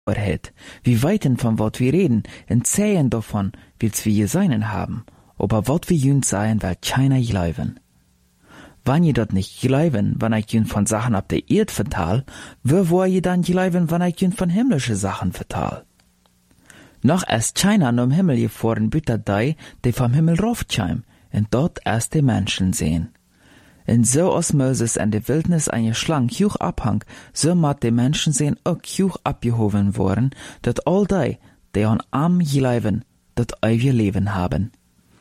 Wahrheit. Wir weiten von wat wir reden und zählen davon, wils wir seinen haben. Aber wat wir jünd sagen, wird keiner glauben. Wenn ihr dat nicht glauben, wenn ich jünd von Sachen ab der Erd vertal, wo ihr dann glauben, wenn ich jünd von himmlische Sachen vertal? Noch erst keiner nom Himmel gefahren bitter die vom Himmel raufchim, und dort erst die Menschen sehen. Und so aus Moses in der Wildnis eine Schlang hoch abhang, so mat die Menschen sehen auch hoch abgehoben worden, dat all die an am glauben, dat ewige Leben haben.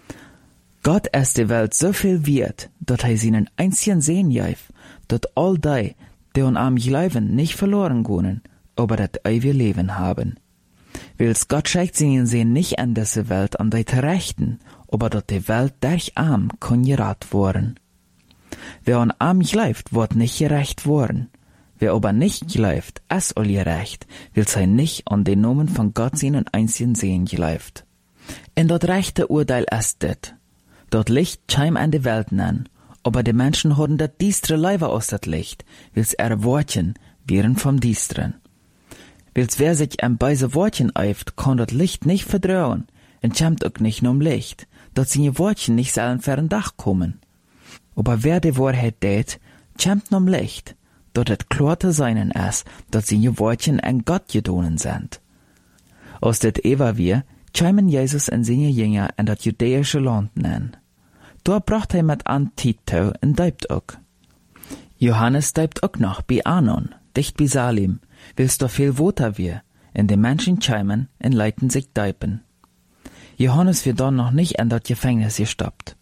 Gott ist die Welt so viel wert, dat seinen einzigen Sehen gif, dat all die an am glauben, nicht verloren gehen, aber dat ewige Leben haben. Wils Gott schickt seinen Sehen nicht an diese Welt an die Rechten, aber dat die Welt durch arm kann gerat worden. Wer an arm glaubt, wird nicht gerecht worden. Wer aber nicht glaubt, es all gerecht, will sein nicht an den Namen von Gott seinen einzigen Sehen glaubt. In dat rechte Urteil ist det. Dort Licht scheim an die Welt nennen, aber die Menschen haben dat diestre Leiber aus dat Licht, wils Wortchen wären vom Diestren. Wils wer sich am beise Wortchen eift, kann dat Licht nicht verdröhen, und schämt auch nicht um Licht, dat seine Wortchen nicht sollen fern Dach kommen. Aber wer die Wahrheit tät, schämt um Licht, dort et klar zu seinen ist, dat seine Wortchen an Gott gedonen sind. Aus det Eva wir, schämen Jesus und seine Jünger in dat jüdische Land nennen. Dort bracht mit an Tito und deibt auch. Johannes deibt auch noch bei Anon, dicht bei Salim, wils da viel Woter wir, in die Menschen schämen und leiten sich deipen. Johannes wird dann noch nicht in dat Gefängnis gestoppt.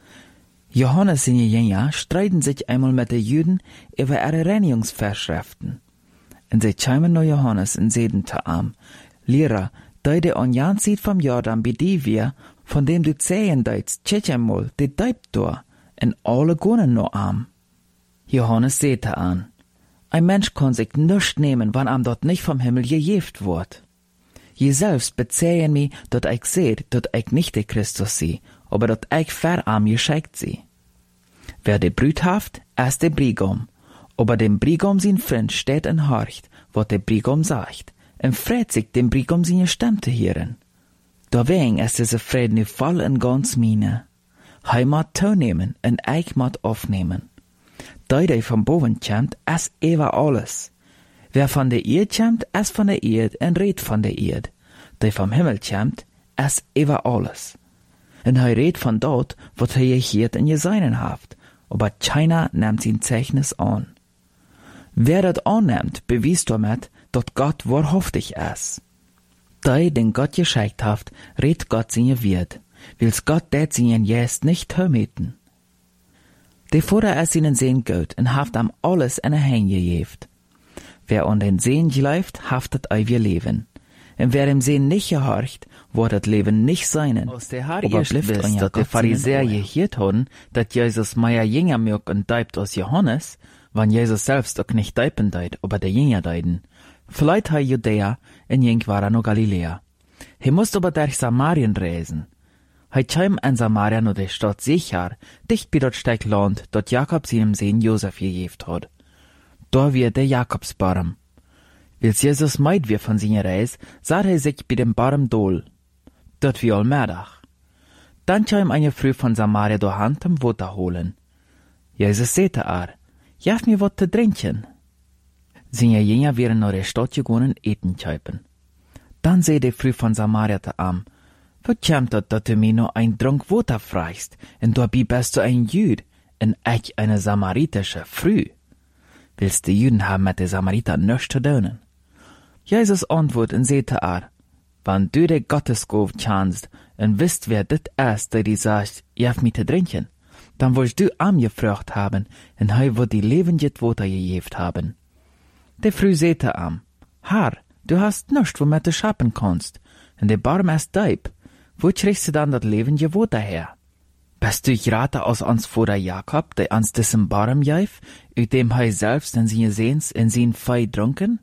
Johannes und die Jünger streiten sich einmal mit den Juden über ihre Reinigungsvorschriften. Und sie schämen nur Johannes und sehen zu ihm, Lehrer, der an Jan sieht vom Jordan bei dir wir, von dem du zählen deitst, tschetschemol, die deibt da, und alle gonnen nur am. Johannes sehte an, ein Mensch kann sich nichts nehmen, wann am dort nicht vom Himmel gejeft wird. Je selbst bezähen mi, dat ich seht, dat ich nicht der Christus sie, aber dat ich ver am geschickt sie. Wer de Brüt haft, ist der Brigom, aber dem Brigom sin Freund steht en horcht, wat der Brigom sagt, und freut sich dem Brigom seine Stimme zu hören. Deswegen ist diese Frieden nu voll en ganz mine. Hij mat toenemen en ich mat aufnehmen. Die vom boven kommt, ist ever alles. Wer von der Erd kommt, ist von der Erd en redt von der Erd. Die vom Himmel kommt, ist ever alles. En hij redt von dort, wat hij geheert en geseinen haft, aber keiner nimmt sein Zeichnis an. Wer das annimmt, beweist damit, dat Gott wahrhaftig ist. Die, den Gott geschickt haft, redt Gott seine Wert, wils Gott det seinen Jest nicht hömeten. Die Vater ist ihnen Sehen gut und haft am alles in der Hand gegeben. Wer an den Sehen glaubt, haftet ewig Leben. Und wer dem Sehen nicht gehorcht, wird das Leben nicht seinen. Aus der Aber blifft an dat die Pharisäer gehiert haben, dat Jesus mehr Jünger mögt und deibt aus Johannes, wann Jesus selbst auch nicht deipen deit, aber der Jünger deiden. Vielleicht hei Judäa, und jink war no Galiläa. He musst aber durch Samarien reisen. Hei käm in Samaria no der Stadt Sichar, dicht bei dort steig Land, dort Jakob seinem Sohn Josef gegeft hat. Da wird der Jakobsbaum. Wils Jesus meid wir von seiner Reis, sah sich bei dem Baum dol. Dort wie allmädach. Dann käm eine Früh von Samaria do Hand zum Wasser holen. Jesus sehte jaff mir wat zu trinken. Seine Jünger wären nach der Stadt gegangen eten käupen. Dann seh die Früh von Samaria te am. Wat kämt dat du mir noch ein Trunk Wasser fragst, und dabei bist du ein Jüd, und ich eine samaritische Früh? Willst die Juden haben mit den Samariter nichts zu tun? Jesus antwortet und sehte wann du der Gottesgabe kannst und wisst, wer dit ist, der dir sagt, jaff mir zu trinken, dann willst du am gefragt haben, und hei wird die lebende Wasser gegeben haben. Der Früh sehte Herr, du hast nichts, womit du schaffen kannst, und der Baum ist deib. Wo kriegst du dann das lebende Wasser her? Bist du gerade aus uns Vater Jakob, der uns diesen Baum gif, aus dem hei selbst in seine Sehns in sein Fei trunken?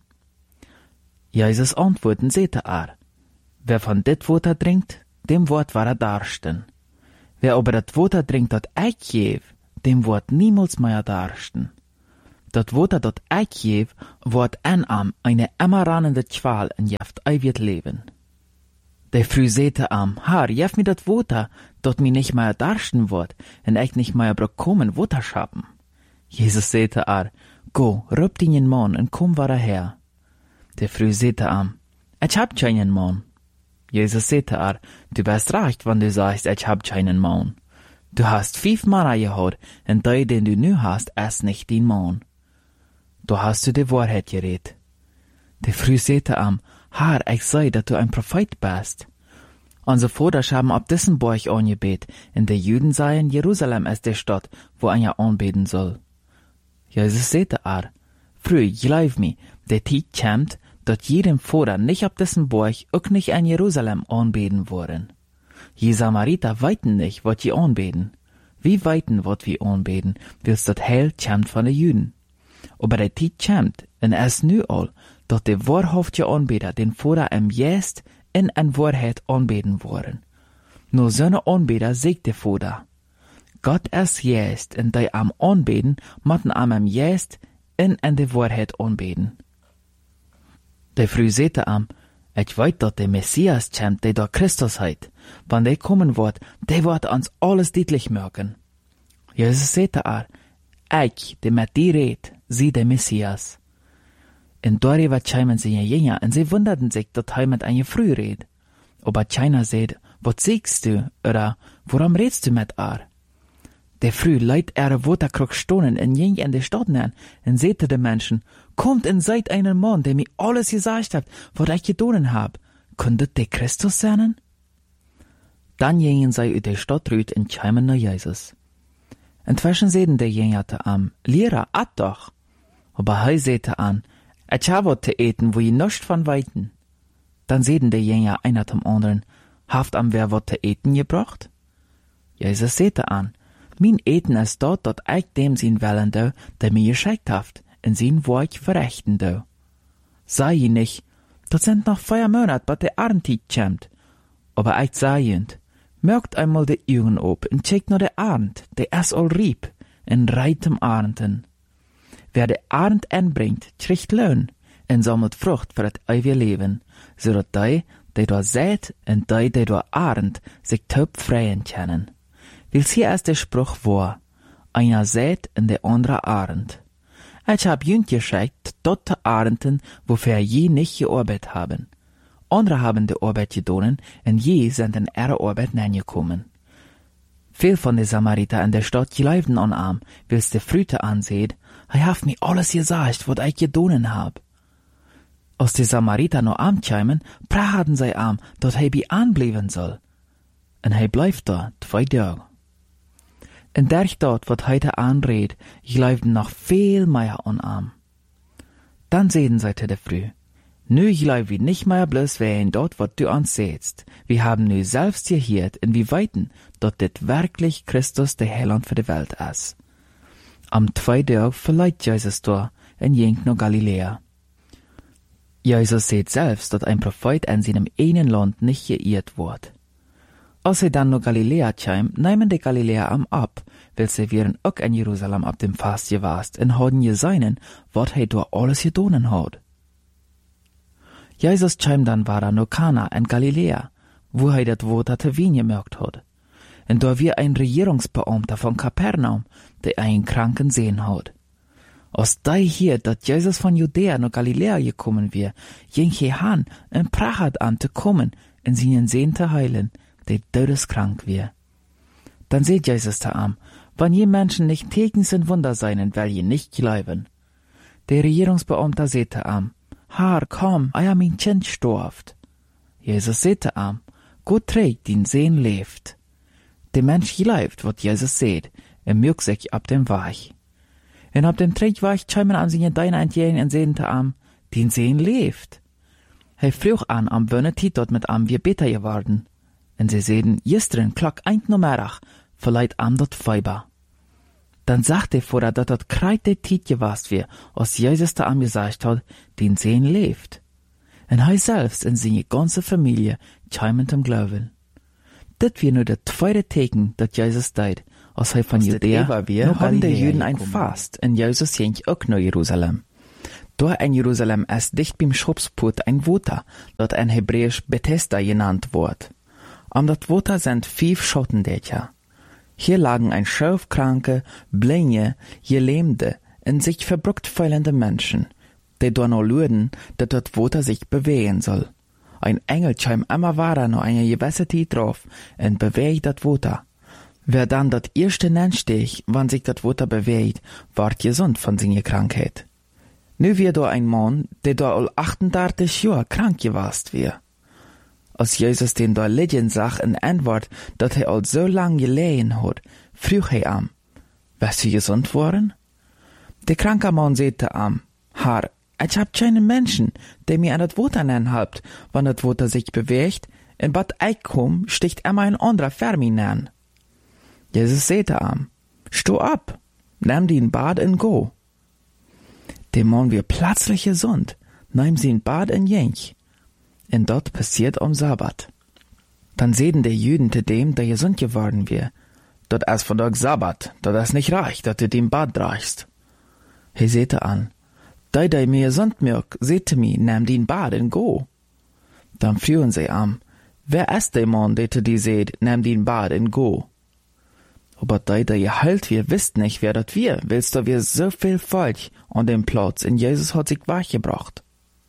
Jesus antwortet und sehte wer von dit Wasser trinkt, dem Wort war darsten. Wer aber dat Wasser trinkt, dat ich geb, dem Wort niemals mehr darsten. Dat Water dat ich geef, wordt en am eine immer rannende Qual en jeft eiwiet Leben. Der Früh säte am, Herr, jef mir dat Water, dat mi nicht mehr darsten wird, en ich nicht mehr bekommen Water schappen. Jesus säte go, rüb den Mann en komm wieder her. Der Früh säte am, ich hab keinen Mann. Jesus säte du bist recht, wenn du sagst, ich hab keinen Mann. Du hast 5 Männer gehad, en der, den du nu hast, ist nicht dein Mann. Du hast du die Wahrheit geredet. Der Früh säte Herr, ich sei, dass du ein Prophet bist. Unsere Vater haben ab diesen Berg angebet, in der Juden seien, Jerusalem ist die Stadt, wo einer anbeten soll. Jesus säte Früh, glaub mir, der Zeit kommt, dass jedem Vater nicht ab diesen Berg auch nicht in Jerusalem anbeten wollen. Je Samariter weiten nicht, wat je anbeten. Wie weiten, wat wir anbeten, willst dat Heil kommt von den Juden. Aber der Zeit kommt, und es nu all, dass die wahrhaftige Anbeter den Vater im Geist in Wahrheit anbeten wollen. Nur so eine Anbeter sagt der Vater. Gott ist Geist, und die am Anbeten, müssen am Geist in die Wahrheit anbeten. Der Früh säte ich weiß, dass der Messias kommt, der da Christus heit. Wenn der kommen wird, der wird uns alles deutlich merken. Jesus säte ich, der mit dir redet, sie der Messias. Und darüber schämen sie Jünger, und sie wunderten sich, dass er mit einer Früh redet. Aber keiner sagt, was siehst du, oder warum redest du mit Der Früh leiht Waterkrug stonen in Jünger in der Stadt an, und sagte den Menschen, kommt und seid einen Mann, der mir alles gesagt hat, was ich getan hab. Könntet der Christus sein? Dann gingen sie über die Stadt rüt und kamen nach Jesus. Inzwischen sehen die Jünger Lehrer, doch. Aber er sagte ich habe was zu eten, wo ihr nicht von weiten. Dann sehen die Jünger einer zum anderen, haft wer was zu eten gebracht? Jesus sagte mein Eten ist dort, dat ich dem sein wollen do, der mir geschickt haft, in sein Werk verrichten do. Sei je nicht, dat sind noch 4 Monate, bis der Arndtiet kommt. Aber ich sag jünd, merkt einmal die Augen op und checkt nur der Arnd, der ist all rieb, in reitem Arnden. Wer der Arnd anbringt, kriegt Lohn und sammelt Frucht für das ewige Leben, so dass die da sät und die da Arnd, sich taub freien können. Wils hier ist der Spruch wahr, einer sät und der andere Arnd. Ich hab jünd geschickt, dort Arnden, wofür je nicht gearbeitet haben. Andere haben die Arbeit getan, und je sind in ihre Arbeit hineingekommen. Viel von den Samariter in der Stadt glaubten an wils der Früte anseht, hat mir alles gesagt, was ich getan hab. Als die Samariter noch kämen, praten sie dass bei anbleiben soll. Und bleibt da 2 Tage. In der Stadt, wat heute anredet, glaubten noch viel mehr an Dann sehen sie der Früh. Nu glaub wir nicht mehr bloß wen dort, wat du uns sätst. Wir haben nu selbst gehört, in wie weiten, dort dit wirklich Christus der Heiland für die Welt ist. Am 2. Tag verleiht Jesus da, in jenk no Galiläa. Jesus sieht selbst, dass ein Prophet in seinem einen Land nicht geirrt wird. Als dann no Galiläa käm, nehmen die Galiläer ab, weil sie wären auch in Jerusalem ab dem Fast gewast und haben gesehen, wat da alles getan hat. Jesus käm dann war no Kana in Galiläa, wo dat Water te Wien gemerkt hat. Und da wir ein Regierungsbeamter von Kapernaum, der einen Kranken sehen hat. Als da hier, dat Jesus von Judäa no Galiläa gekommen wir, ging he han und prachat an zu kommen, in seinen Sehen zu heilen, der todeskrank wir. Dann seht Jesus wann je Menschen nicht Tekens und Wunder seien, weil je nicht glauben. Der Regierungsbeamter sagte Herr, komm, euer mein Kind storft. Jesus sagte Gott trägt, den Sehen lebt. Der Mensch glaubt, wat Jesus seht, mögt sich ab dem Weich. Und ab dem Träg Weich kämen an seine Deine entgegen und sagte den Sehen lebt. Früch am Wönnetit dort mit wir beter geworden. Und sie sehen, gestern klock 1 Nummerach, verleiht dort Feiber. Dann sagt der Vater, dass dort kreit der Tit gewast wir, als Jesus da gesagt hat, den Sehen lebt. Und er selbst und seine ganze Familie kämen zum Glauben. Das wir nur der 2. Teken, dat Jesus deit, Als hij van Judäa war, haben die Juden ein Fast, en Jesus ging auch nach Jerusalem. Door in Jerusalem ist dicht beim Schopsput ein Water, dat in Hebräisch Bethesda genannt wird. Am dat Water sind 5 Schottendächer. Hier lagen ein Schöfkranke, Blinde, Gelähmte und sich verbruckt fühlende Menschen, die dort noch luden, dat das Water sich bewegen soll. Ein Engel kam immer weiter noch eine gewisse Zeit drauf und bewegt das Water. Wer dann dat erste nenntstich, wann sich dat Water bewegt, ward gesund von seiner Krankheit. Nu wie da ein Mann, der da all 38 Jahre krank gewast wär. Als Jesus den da liegen sah in Antwort, dat er all so lang gelegen hat, frug er am, wärst du gesund worden? Der kranke Mann sagte am, Herr, ich hab keine Menschen, der mir an das Water nennen habt, wann das Water sich bewegt, in bad ich komm, sticht immer ein anderer für mich nennen. Jesus sagte am, steh ab, nimm den Bad und go. Der Mann wird plötzlich gesund, nahm sie in Bad und jench. Und dort passiert am Sabbat. Dann sehen die Juden zu dem, der gesund geworden wird. Dort ist von Tag Sabbat, dort ist nicht reich, dass du den Bad reichst. He sehte an, der mir gesund mirk, sehte mi, nimm den Bad und go. Dann führen sie an, wer ist der Mann, der zu dir seht, nimm den Bad und go. Aber der geheilt wir, wisst nicht, wer dat wir, willst du wir so viel Volk an dem Platz, und Jesus hat sich wachgebracht.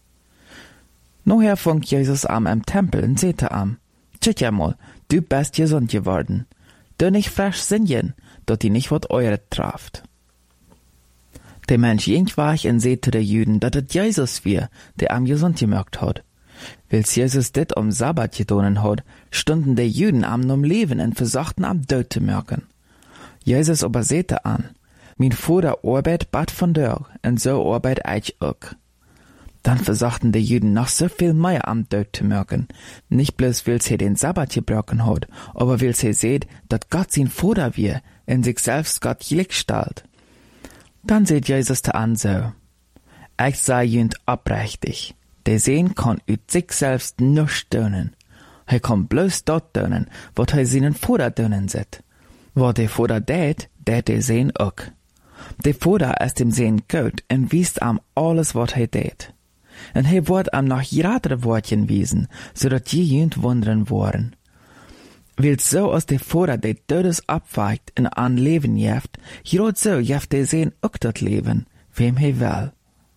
Nachher fängt Jesus an im Tempel und sagte am, tschüss ja mal, du bist gesund geworden. Du nicht frisch singen, dat die nicht wat eure traft. Der Mensch ging wach und sagte der Juden, dat het Jesus wir, der am gesund gemacht hat. Weil's Jesus dit am Sabbat getan hat, stunden die Juden am nom Leben und versuchten am Tod zu merken. Jesus aber sagte an, mein Vater arbeit bad von dir, und so arbeit ich auch. Dann versuchten die Juden noch so viel mehr am Tod zu merken, nicht bloß weil sie den Sabbat gebrochen hat, aber weil sie seht, dass Gott sein Vater wir, in sich selbst Gott gleich stellt. Dann seht Jesus da an so, ich sei jünd abrechtig, der sehen kann ut sich selbst nicht dönen. Er kann bloß dort dönen, wat er seinen Vater dönen sieht. Wat der Vater tät, der sehen auch. Der Vater ist dem Sehen gut und wiest am alles, wat er tät. Und er wird am noch jadere Wortchen wiesen, so dat die jünd wundern worden. Weil so aus der Vater der Todes abweicht und an Leben jeft, jrot so jeft der Sehen auch dat Leben, wem er will.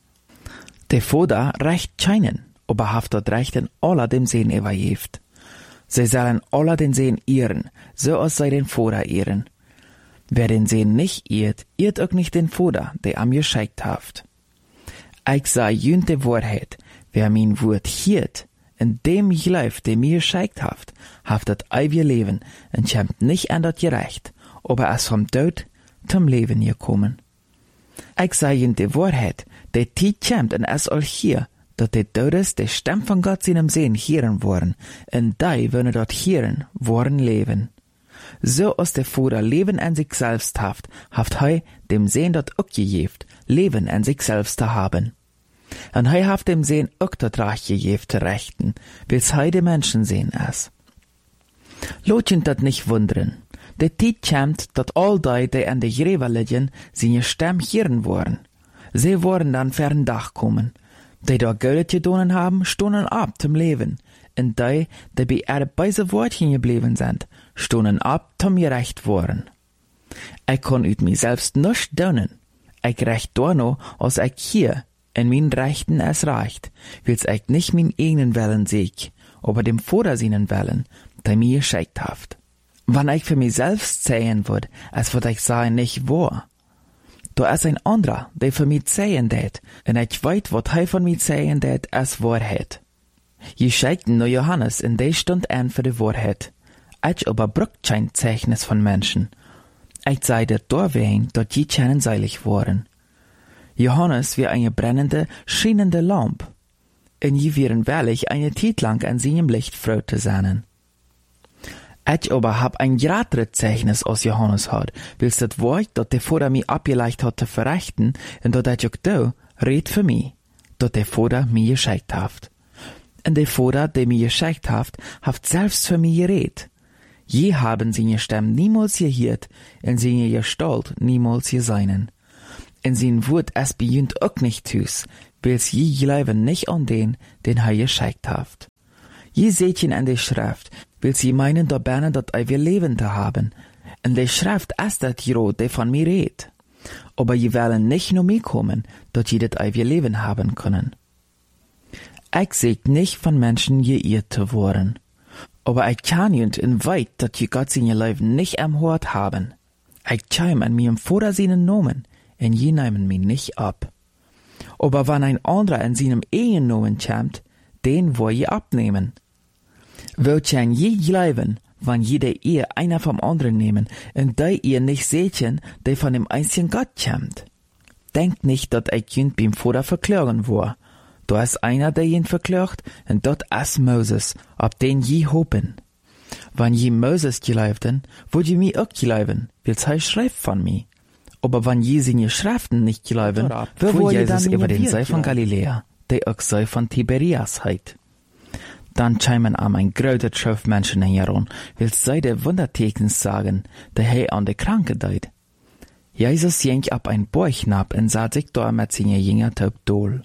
Der Vater recht scheinen, aber haft dort recht in aller dem Sehen überjeft. Sie sollen alle den Sehen ehren, so als sei den Vater ehren. Wer den Sehen nicht ehrt, ehrt auch nicht den Vater, der am geschickt haft. Ich sag jünd die Wahrheit, wer mein Wort hiert, in dem ich leif, der mir geschickt haft dat ewige Leben und schämt nicht an dat Gerecht, aber es vom Tod zum Leben gekommen. Ich sag jünd die Wahrheit, der Tiet schämt und es all hier, dat de Todes de Stem von Gott seinem Sehen hören wollen, und die wollen dort hören, wollen leben. So als der Vater Leben an sich selbst haft er dem Sehen dort auch gegeft, Leben an sich selbst zu haben. Und er haft dem Sehen auch dort reich gegeft zu rechten, weil's he de Menschen sehen es. Lotchen dat nicht wundern. Der Tiet schämt, dat all die an de Gräber liegen, seine Stimme hören wollen. Sie wollen dann fern Dach kommen. Die da Geld gedonen haben, stonden ab zum Leben. Und die bei ihre beise Wortchen geblieben sind, stonden ab zum gerecht worden. Ich kann ut mir selbst nicht donen. Ich recht da noch, als ich hier in mein Rechten es reicht, weil's ich nicht mein eigenen Willen sieg, aber dem Vater seinen Willen, der mir geschickt haft. Wann ich für mich selbst sehen würd, als würd ich sagen, nicht wahr. Da ist ein anderer, der für mich sehen tät, und ich weiß, was er von mir sehen tät, als Wahrheit. Je schickten nur Johannes in der Stund an für die Wahrheit. Ich aber brucht kein Zeichnis von Menschen. Ich sei der Dorwein, dort die kennen seilig worden. Johannes wie eine brennende, schienende Lamp. Und je wären wahrlich eine Zeit lang an seinem Licht froh zu sein. Ich aber hab ein gratere Zeichnis aus Johannes hat, willst das Wort, dat der Vater mir abgeleicht hat zu verrichten, und dat ich auch da, red für mich, dat der Vater mir geschickt haft. Und der Vater, der mir geschickt haft selbst für mich geredet. Je haben seine Stimme niemals gehört, en seine Gestalt niemals gesehen. En sein Wort es bejunt auch nicht tus, weils je glauben nicht an den er geschickt haft. Je sehtchen an der Schrift, weils je meinen da berne dat wir Leben zu haben, en der Schrift es dat Jero, der von mir redt. Aber je wollen nicht nur mir kommen, dat je dat wir Leben haben können. Ich seht nicht von Menschen geirrt zu worden. Aber ich kann jünd in weit, dat je Gott seine Leben nicht am Hort haben. Ich chime an mir im Vater seinen Nomen, en je nehmen mich nicht ab. Aber wenn ein anderer in seinem Ehennomen kämmt, den wo je abnehmen. Wollt je je glauben, wann jeder ihr einer vom anderen nehmen, und da ihr nicht sehtchen, der von dem einzigen Gott kämmt. Denkt nicht, dat ich jünd beim Vater verklagen war. Da ist einer, der ihn verklagt, und dort ist Moses, ab den je hopen. Wann je Moses glaubten, wollt je mi auch glauben, weil's er schreibt von mi. Aber wann je seine Schriften nicht glauben, wo Jesus über den See von Galiläa, der auch See von Tiberias heit. Dann chimen am ein größer Schöpf Menschen heran, weil's sei der Wundertekens sagen, der an der Kranke deit. Jesus jenk ab ein Bäuchnab und sah sich da mit seine Jünger taub dohl.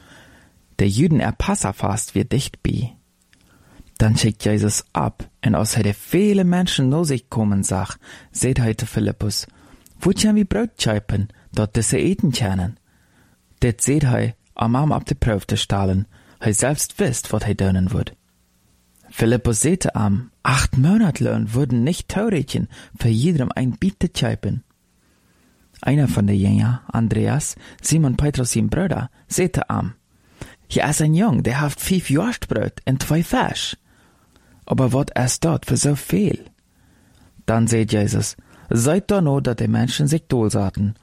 Der Jüden Passafast wird dicht bei. Dann schickt Jesus ab, und aus hätte viele Menschen no sich kommen, seht heute Philippus, wo kann wir Brot scheipen, dort diese eten können? Det seht hei, am ab de Prüf zu stahlen, hei selbst wisst, wat hei dönen wird. Philippus sehte am, 8 Monatlohn würden nicht teuretchen, für jedem ein Biet zu scheipen. Einer von den Jünger, Andreas, Simon Petrus sein Bruder, sehte am, hier ist ein Jung, der haft 5 Jostbrot und 2 Fisch. Aber wat ist dort für so viel? Dann seht Jesus, seid da no, dat die Menschen sich dohl saten.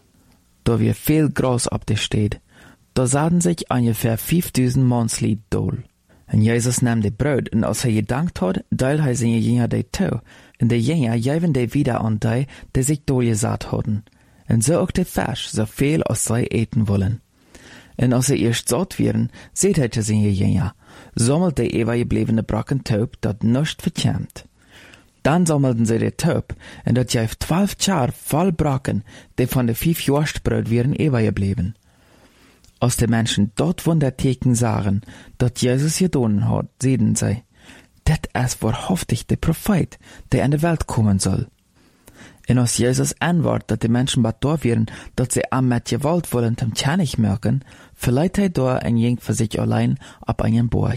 Da wir viel Gras ab der steht, da saten sich ungefähr 5000 Mannslied dohl. Und Jesus nahm de Brot, und als er gedankt hat, deil er seine Jünger de to, und die Jünger geben de wieder an die sich dohl gesat hatten. Und so auch de Fisch, so viel als sie eten wollen. Und als sie erst satt wären, seht er zu seine Jünger, sammelt de übergebliebene Brocken Taub, dat nischt verkämmt. Dann sammelten sie de Taub, und dat gab 12 Schar voll Brocken, die von de 5 Jostbrot wären übergeblieben. Als die Menschen dort Wunderteken sahen, dat Jesus gedonen hat, sehen sie, dat ist wahrhaftig der Prophet, der in die Welt kommen soll. Und als Jesus antwortet, dat die Menschen bat da wären, dat sie am mit Gewalt wollen zum Tjanig merken, verleiht er da ein Jink für sich allein ab einen Burg.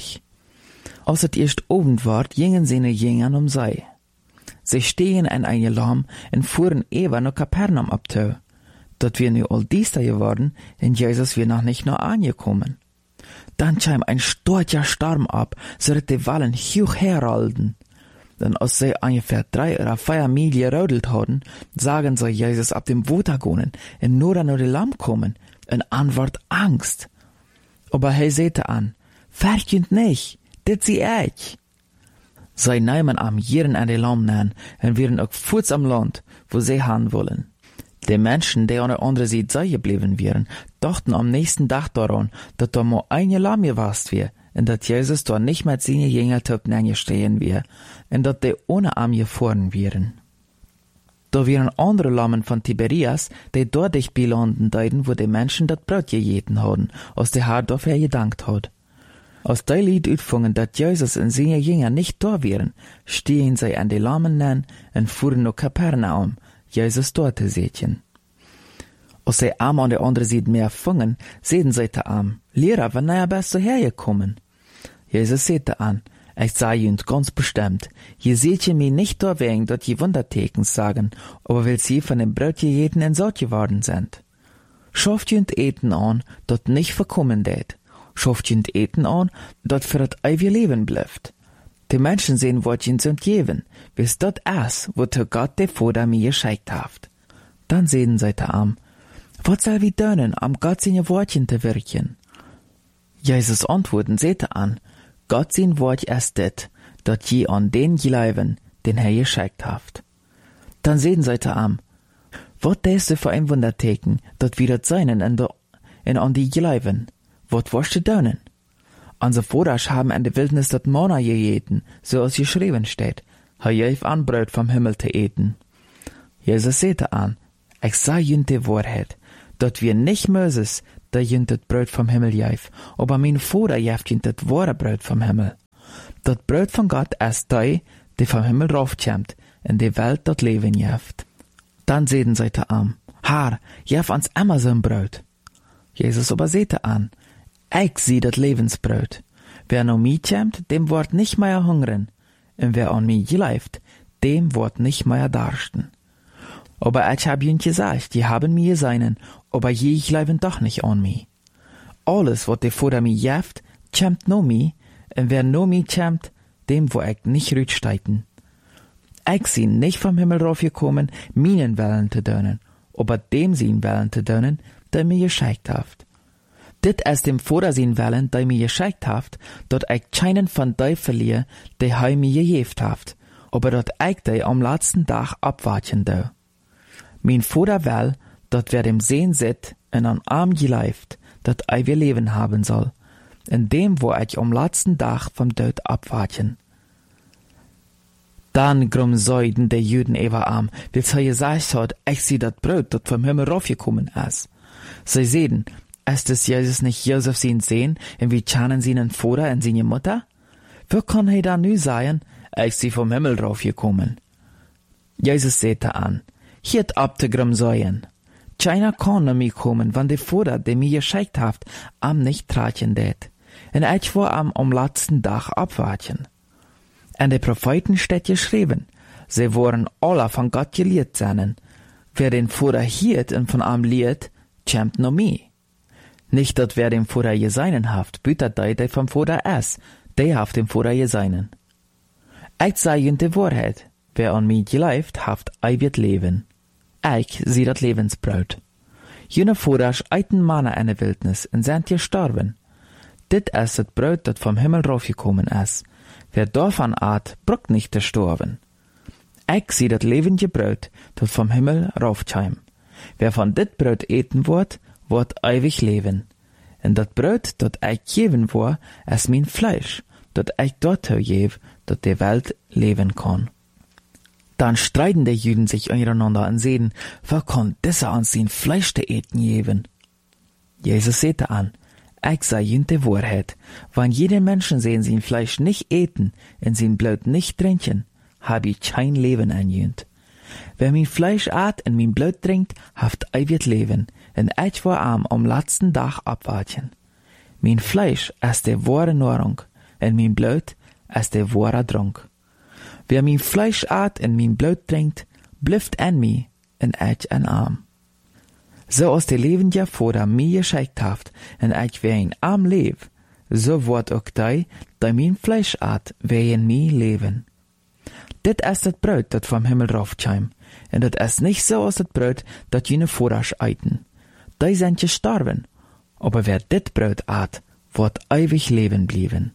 Als es erst Abend ward, gingen seine Jüngern um sie. Sie stehen in einem Lamm und fuhren eber nach Kapernaum abtö. Dort wir nu all dies da geworden, und Jesus wir noch nicht noch angekommen. Dann kam ein starker Sturm ab, so dass die Wallen hoch herrollen. Dann als sie ungefähr 3 oder 4 Mil gerodelt hatten, sagen sie Jesus ab dem Wasser gehen und nur an die Lamm kommen, und Antwort Angst. Aber er sehte an, fürchtet nicht, das sie ich. Sie nehmen am jeden an die Lamm nähen und wären auch fuß am Land, wo sie haben wollen. Die Menschen, die an der anderen Seite geblieben wären, dachten am nächsten Tag daran, dass da mal eine Lamm gewast wär, und dass Jesus da nicht mit seinen Jüngern top stehen wär, und dass die ohne Arm gefahren wären. Da wären andere Lammen von Tiberias, die dort dicht belanden deuten, wo die Menschen das Brot gejeten haben, als der Herr dafür gedankt hat. Als die Lied utfangen, dass Jesus und seine Jünger nicht da wären, stehen sie an die Lammen nähen und fuhren nach Kapernaum, Jesus dort zu sehen. Als sie am an der anderen Seite mehr fangen, sehen sie der Arm, Lehrer, wann er bist du hergekommen? Jesus sagte an, ich sage ihnen ganz bestimmt, je seht ihr mich nicht da wegen, dass die Wundertekens sagen, aber weil sie von dem Brot gejeten und satt geworden sind. Schafft ihr Eten an, dat nicht verkommen det. Schafft ihr Eten an, dat für das ewige Leben bleibt. Die Menschen sehen, was ihnen sind geben, bis dat es, wozu Gott der Vater mir geschickt hat. Dann sehen sie der Arm, was soll wir tun, am Gott seine Wortchen zu wirken? Jesus antworten sehte an, Gott sein Wort ist det, dat je an den glauben, den er geschickt hat. Dann sehen sie der Arm, was ist für ein Wunderteken, dat wir das seinen in an die glauben? Was wirst du tun? Unsere Vorder haben in der Wildnis dat Manna gejeten, so als geschrieben steht. hij geeft aan brood vom Himmel te eten. Jesus sagte an, ich sag jünt die Wahrheit, dat wir nicht Moses, der jünt das Brot vom Himmel geeft, aber mein Vater geeft jünt das wahre Brot vom Himmel. Das Brot von Gott ist die vom Himmel raufkommt, in die Welt dat Leben geeft. Dann sehen sie te an, Herr, geef uns immer so ein Brot. Jesus aber sagte an, ich sie dat Lebensbrot. Wer no mich kommt, dem wird nicht mehr hungern, und wer an mich gleibt, dem wird nicht mehr darsten. Aber ich hab ihnen gesagt, die haben mir seinen, aber je gleiben doch nicht an mich. Alles, was der Vater mir gibt, kommt no mich, und wer no mich kommt, dem wo ich nicht rücksteiten. Ich bin nicht vom Himmel raufgekommen, meinen Willen zu tun, aber dem sein Willen zu tun, der mir geschickt hat. Dit ist dem Vater sein Willen, der mir geschickt hat, dat ich keinen von die verliere, der er mir gegeben hat, aber dat ich die am letzten Tag abwarten do. Mein Vater will, dat wer dem Sehen sit und an Arm geleift, dat ich wir Leben haben soll, in dem wo ich am letzten Tag vom Tod abwarten. Dann grumsäuden die Juden über Arm, weil sie gesagt hat, ich sie dat Brot, dat vom Himmel raufgekommen ist. Sie sehen, ist es Jesus nicht Josef sein Sehen, und wie kennen seinen Vater und seine Mutter? Wie kann er da nu sagen, ich sie vom Himmel raufgekommen? Jesus sagte an, hiert ab te grumsäuen. Keiner kann nach mir kommen, wenn der Vater, der mir geschickt hat, am nicht tragen det. Und ich war am letzten Tag abwarten. En de Propheten steht geschrieben, sie waren alle von Gott gelehrt sein. Wer den Vater hiert und von am lehrt, kommt no mi. Nicht, dat wer dem Vater geseinen haft, bütet der vom Vater ist, der haft dem Vater geseinen. Ich sag ihnen die Wahrheit, wer an mich gleibt, haft wird leben. Ich sie dat Lebensbrot. Jene Vater eiten Manna in der Wildnis und sind gestorben. Dit ist das Brot, dat vom Himmel raufgekommen ist. Wer davon at, braucht nicht zu sterben. Ich sie dat lebende Brot, dat vom Himmel raufkäm. Wer von dit Brot eten wird ewig leben. Und dat Brot, dat ich geben war, ist mein Fleisch, dat ich dort gebe, dat die Welt leben kann. Dann streiten die Juden sich untereinander und sehen, wer kann dieser an sein Fleisch zu eten geben? Jesus sagte an, ich sag ihnen die Wahrheit, wenn jeder Menschen sehen sein Fleisch nicht eten und sein Blut nicht trinken, hab ich kein Leben an ihnen. Wer mein Fleisch at und mein Blut trinkt, haft ewig leben, und ich war am letzten Tag abwarten. Mein Fleisch ist die wahre Nahrung, und mein Blut ist der wahre Trunk. Wer mein Fleisch at und mein Blut trinkt, blüfft an mir, und ich an arm. So aus der lebende Vater mir geschickt haft, und ich wer in arm leb, so wird auch die mein Fleisch at, wer in mir leben. Dit ist das Brot, dat vom Himmel raufkäm, und dat ist nicht so aus das Brot, dat jene Vater eiten. Die sind gestorben, aber wer dit Brot at, wird ewig leben blieben.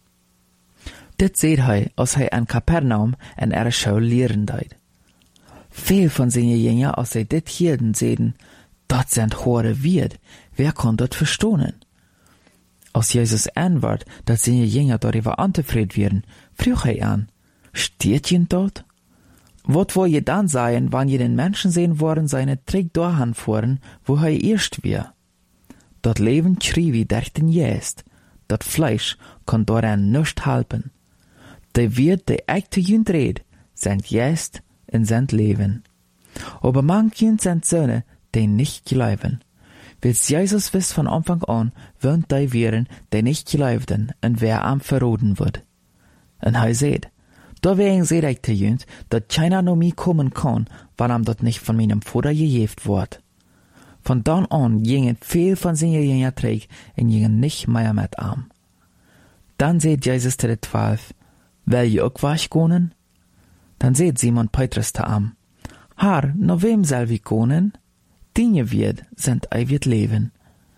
Dit seht hei, als hei an Kapernaum en er Schau lehren deit. Viel von seine Jünger, als sie dit hielten, sehen, dat sind hohe Wirt, wer kann dat verstohnen? Als Jesus antwort, dat seine Jünger darüber antefried werden, frug hei an, steht jen dort? Wat wo je dann sein, wann je den Menschen sehen wollen, seine Trick dahin fuhren, wo hei erst wir? Dat Leben schrie wie derchten jest, dat Fleisch kann daran nicht halten. De wird de echte Jünd red, sind jest und sind Leben. Aber manchen sind Söhne, die nicht glauben. Wils Jesus wiss von Anfang an, würden die wären, die nicht glaubten, und wer am verroden wird. Und er seht, deswegen seht ich te Jünd, dat keiner no mi kommen kann, wann am dat nicht von meinem Vater gejeft wird. Von dann an gingen viel von seinen Jünger träg und gingen nicht mehr mit am. Dann seht Jesus zu den 12, will je auch weggehen? Dann seht Simon Petrus te am, Herr, no wem soll wir gehen? Dinge wird, sind ewig leben.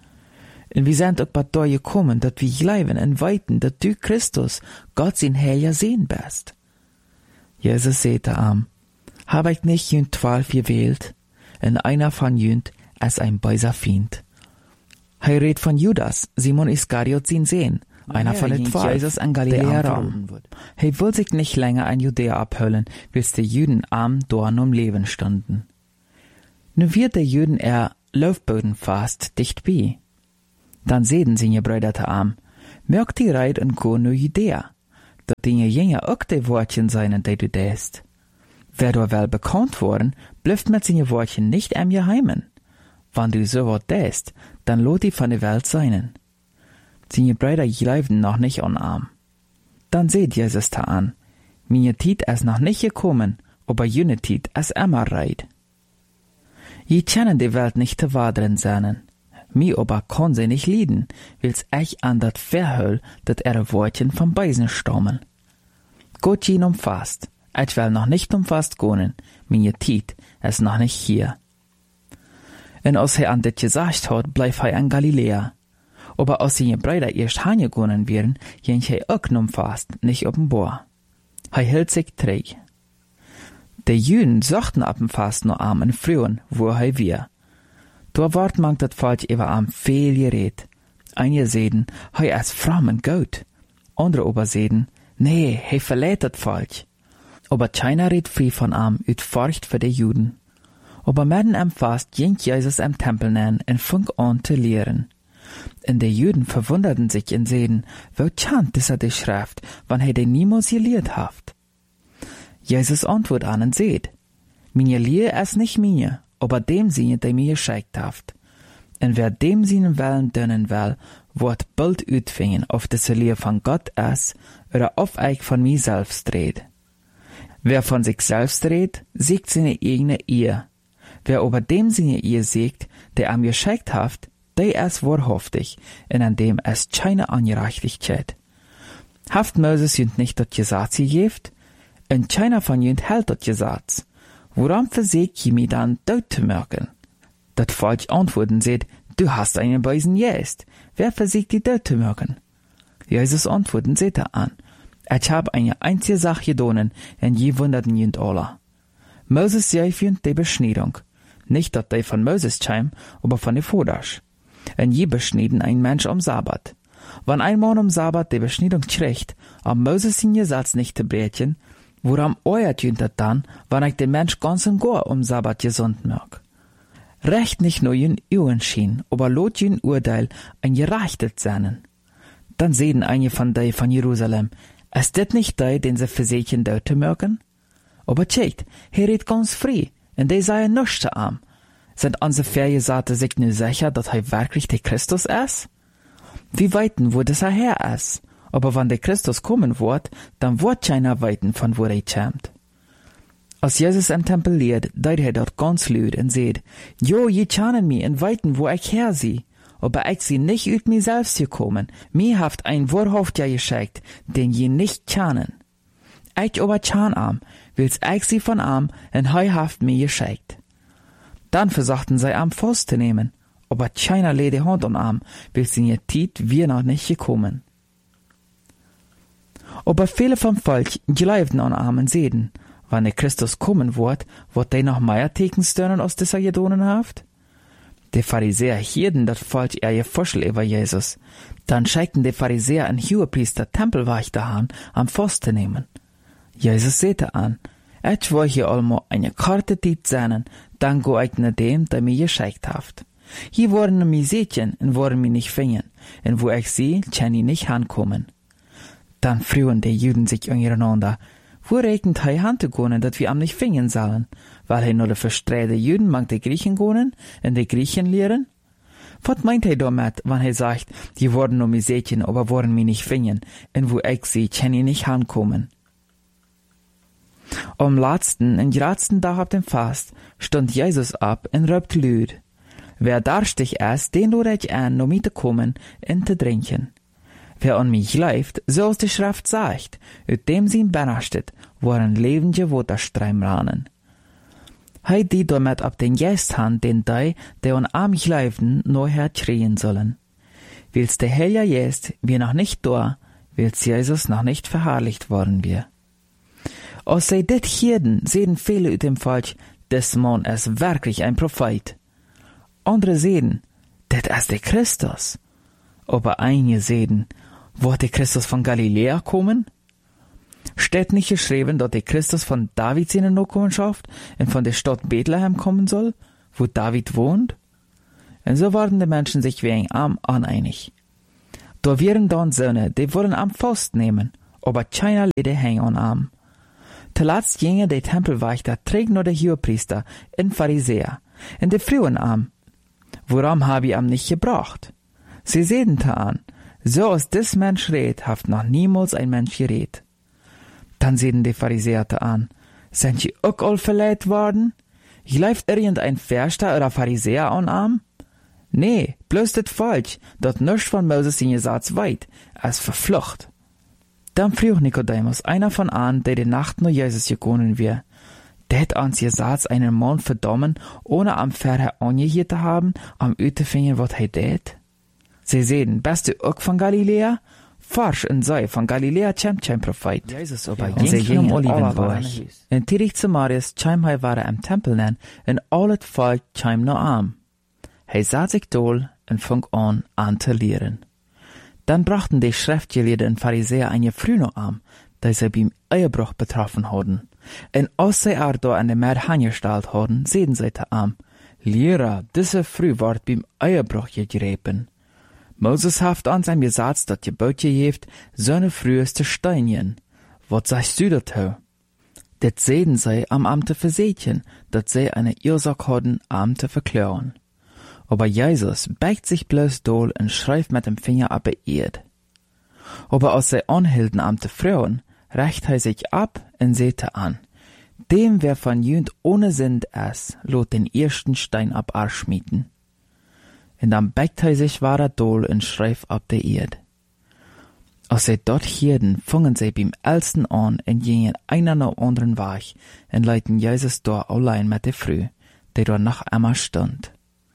Und wir sind auch bei dir gekommen, dat wir glauben und weiten, dat du Christus, Gott sein Herr sehen bist. Jesus sagte am, hab ich nicht jünd 12 gewählt, und einer von jünd ist ein böser Feind. Er redet von Judas, Simon Iskariot sein Sohn, einer von den 12, Jesus an Galiläa ran. Hij will sich nicht länger in Judäa abhüllen, bis die Juden arm dort um Leben standen. Nu wird der Juden Laufboden fast dicht bei. Dann sehen sie ihr Brüder arm, merkt die Reit und go nu Judäa, dat die jünger auch die Wortchen seien, die du däst. Wer du wel bekannt worden, blüft mit seine Wortchen nicht am Geheimen. Wann du so wat däst, dann lot die von der Welt seinen. Seine Brüder gleiben noch nicht arm. Dann seht Jesus da an, meine Tiet ist noch nicht gekommen, aber jene Tiet ist immer reit. Je kennen die Welt nicht zu wadren seinen. Mi aber kann sie nicht lieden, wills ich an dat verhöll, dat Wortchen vom Beisen stammen. Gott jen umfasst, ich will noch nicht umfasst gehen, meine Tiet ist noch nicht hier. Und als an dit gesagt hat, bleib in Galiläa. Aber als seine Brüder erst heimgegangen wären, jen auch umfasst, nicht offenbar. Hielt sich träg. Die Juden suchten ab dem Fast nur armen Frauen, wo wir. Da ward man dat Volk über am viel geredet. Einige seden, ist fromm und gut. Andere aber seden, nee, verlädt dat Volk. Aber keiner redet frei von uit Furcht für die Juden. Aber mitten am Fast ging Jesus am Tempel nennen und fing an zu lehren. Und die Juden verwunderten sich und seden, wo chant ist die Schrift, wann die niemals gelehrt haft. Jesus antwortet an und seht, meine Lehre ist nicht meine, aber dem Sinne, der mir geschickt haft. Und wer dem Sinne Willen dünnen will, wird bald utfingen, ob das Lehre von Gott ist, oder ob ich von mir selbst red. Wer von sich selbst redet, siegt seine eigene Ehe. Wer aber dem Sinne Ehe siegt, der am geschickt haft, der ist wahrhaftig, und an dem ist keine Ungerechtigkeit. Haft Moses jünd nicht dat Gesetz gegeben, und keiner von jünd hält dat Gesetz. Woran versägt je mir dann dort zu merken? Dat Volk antworten seht, du hast einen Beisen jest. Wer versägt die dort zu merken? Jesus antworten seht an, ich hab eine einzige Sache gedonen, und je wunderten jünd alle. Moses sei jünd die Beschneidung. Nicht dat die von Moses scheim, aber von der Voders. Und je beschneiden ein Mensch am Sabbat. Wann ein Mann am Sabbat die Beschneidung kriegt, am Moses in Gesetz nicht zu brechen, woran euert jünd dat dann, wann ich den Mensch ganz und gar am Sabbat gesund mag? Recht nicht nur jün Uhren schien, aber lot jün Urteil ein gerechtet seinen. Dann sehen einige von die von Jerusalem, ist das nicht die, den sie versächen dort mögen? Aber tschekt, er redet ganz frei, und die seien nichts zu arm. Sind unsere Vergesagte sich nur sicher, dass er wirklich der Christus ist? Wie weiten, wo das her ist? Aber wenn der Christus kommen wird, dann wird keiner weiten, von wo er kommt. Als Jesus im Tempel lehrt, deut er dort ganz laut und sagt, jo, je kennen mich und weiten, wo ich her sie. Aber ich sie nicht ut mir selbst gekommen. Mir haft ein Wahrhaftiger geschickt, den je nicht kennen. Ich aber kann wills ich sie von und hei haft mir geschickt. Dann versuchten sie festzunehmen, aber keiner legt die Hand wills in ihr Tiet wir noch nicht gekommen. Aber viele vom Volk glaubten an und sehen, wann der Christus kommen wird die noch mehr Tekenstönen aus dieser Gedonen haft? Die Pharisäer hielten das Volk ihr Forschel über Jesus. Dann schickten die Pharisäer einen Hohepriester Tempelwächter an, Forst nehmen. Jesus sehte an, ich will hier allmo eine kurze Zeit sein, dann go ich nach dem, der mir geschickt haft. Hier wurden mir Sätchen und wurden mir nicht finden, und wo ich sie, kann ich nicht ankommen. Dann frühen die Juden sich untereinander, wo regnet hei Hand zu gehen, dat wir am nicht finden sollen, weil er nur die verstreite Juden mag die Griechen gehen und die Griechen lehren? Was meint er damit, wenn er sagt, die wurden nur mir Sätchen, aber wurden mir nicht finden, und wo ich sie, kann ich nicht ankommen? Am letzten und letzten Tag ab dem Fast stund Jesus ab und röpt laut. Wer darstig ist, den lade ich an, noch mit zu kommen und zu trinken. Wer an mich läuft, so als die Schrift sagt, ut dem sie benachtet, waren lebende Wasserstreim rannen. Hei die damit ab den Gäst han, den die an mich läuften, neuher schreien sollen. Wils der Helja jest, wir noch nicht da, wils Jesus noch nicht verherrlicht worden wir. Als sie dit hierden, sehen viele ut dem Volk, des Mann ist wirklich ein Prophet. Andere sehen, das ist der Christus. Aber einige sehen, Wird der Christus von Galiläa kommen? Steht nicht geschrieben, dass der Christus von Davids Nachkommenschaft und von der Stadt Bethlehem kommen soll, wo David wohnt? Und so waren die Menschen sich wegen am uneinig. Da wären dann Söhne, die wollen am Faust nehmen, aber keiner lede hängen an am. Zuletzt ginge der Tempelwächter trägt nur der Hohepriester und Pharisäer, und die Frauen am. Woran habe ich am nicht gebracht? Sie sehen da an, so als des Mensch redet, haft noch niemals ein Mensch geredet. Dann sehen die Pharisäer da an, sind sie auch all verleiht worden? Läuft irgendein Verster oder Pharisäer an am? Nee, bloß das falsch, dat nichts von Moses in Gesetz weit, als verflucht. Dann frug Nikodemus, einer von an, der die Nacht nur Jesus gekommen wär, det ans Gesetz einen Mann verdammen, ohne am Verher angehört zu haben, am Utefinger, wat hij det? Sie sehen, bist du auch von Galiläa? Forsch und sei, von Galiläa kämmt kein Prophet. Jesus aber Und sie gingen Olivenberg. Olivenberg. Und tirig zu Marius käm hij war am Tempel nen, und all het Volk käm noch am. Hij zat sich dol und fang an zu lehren. Dann brachten die Schriftgelehrten und Pharisäer eine früh noch an, da sie beim Ehebruch betroffen hadden. Und als sie da an der Meer angestellt hadden, sehen sie da an, Lehrer, diese früh ward beim Ehebruch gegriffen. Moses haft an seinem Gesetz, dat Gebot gejeft, seine früheste Steinchen. Was sagst du dazu? Det sehen sie am Amte versehtchen, dat sie eine Ursache hadden, Amte verklären. Aber Jesus beigt sich bloß doll und schreibt mit dem Finger ab Erd. Aber als sie anhielten Amte Frauen, reicht er sich ab und sehte an. Dem, wer von jünd ohne Sünd ist, lot den ersten Stein ab schmieden. Und dann beigt er sich weiter doll und schreibt ab der Erd. Als sie dort hielten, fingen sie beim Ältesten an und gingen einer nach anderen Weg und leiten Jesus da allein mit der Früh, der dort nach Emma stand.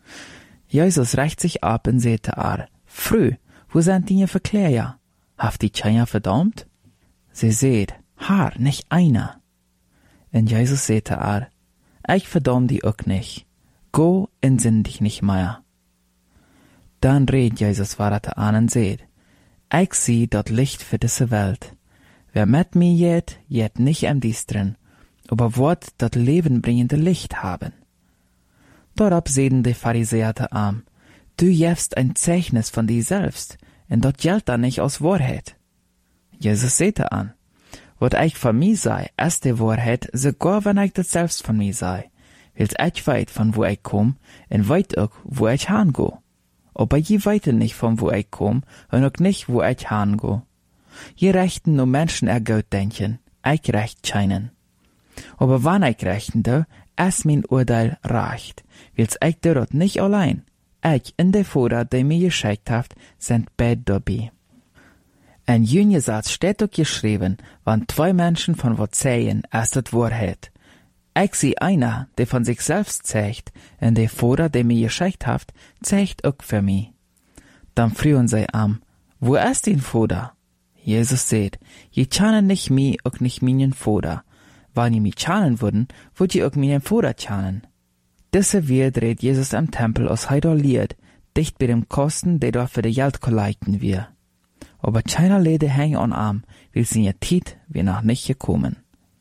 Jesus reicht sich ab und sagte Früh, wo sind die Verklärer? Haft die keiner verdammt? Sie seht, nicht einer. Und Jesus sagte ich verdamm die auch nicht. Go und sinn dich nicht mehr. Dann redet Jesus weiter an und sagt, ich sieh das Licht für diese Welt. Wer mit mir jet nicht im Düstern, aber wird das lebenbringende Licht haben. Darauf sehen die Pharisäer an, du jefst ein Zeichnis von dir selbst, und das gilt dann nicht aus Wahrheit. Jesus sagte an, was ich von mir sei, ist die Wahrheit, sogar wenn ich das selbst von mir sei, weil ich weit von wo ich komm, und weit auch, wo ich hingo. Aber je weiter nicht von wo ich komm, und auch nicht, wo ich hingo. Je rechten nur Menschen gut denken, ich recht scheinen. Aber wann ich rechten ist mein Urteil recht, weil's ich dort nicht allein. Ich und der Vater, der mir geschickt hat, sind beide dabei. In jenen Satz steht auch geschrieben, wenn zwei Menschen von was sägen, ist das Wahrheit. Ich sehe einer, der von sich selbst zeigt, und der Vater, der mir geschickt hat, zeigt auch für mich. Dann frühen sie an, wo ist dein Vater? Jesus sagt, je kennen nicht mich, auch nicht meinen Vater. Wenn ihr mich kennen würden, würdet ihr auch meinen Vater kennen. Diese wird redet Jesus am Tempel aus Heidor liert, dicht bei dem Kosten, der dort für die Geld kollekten wir. Aber keiner Lede hängen an Arm, weil sie ihr Tiet wir noch nicht gekommen.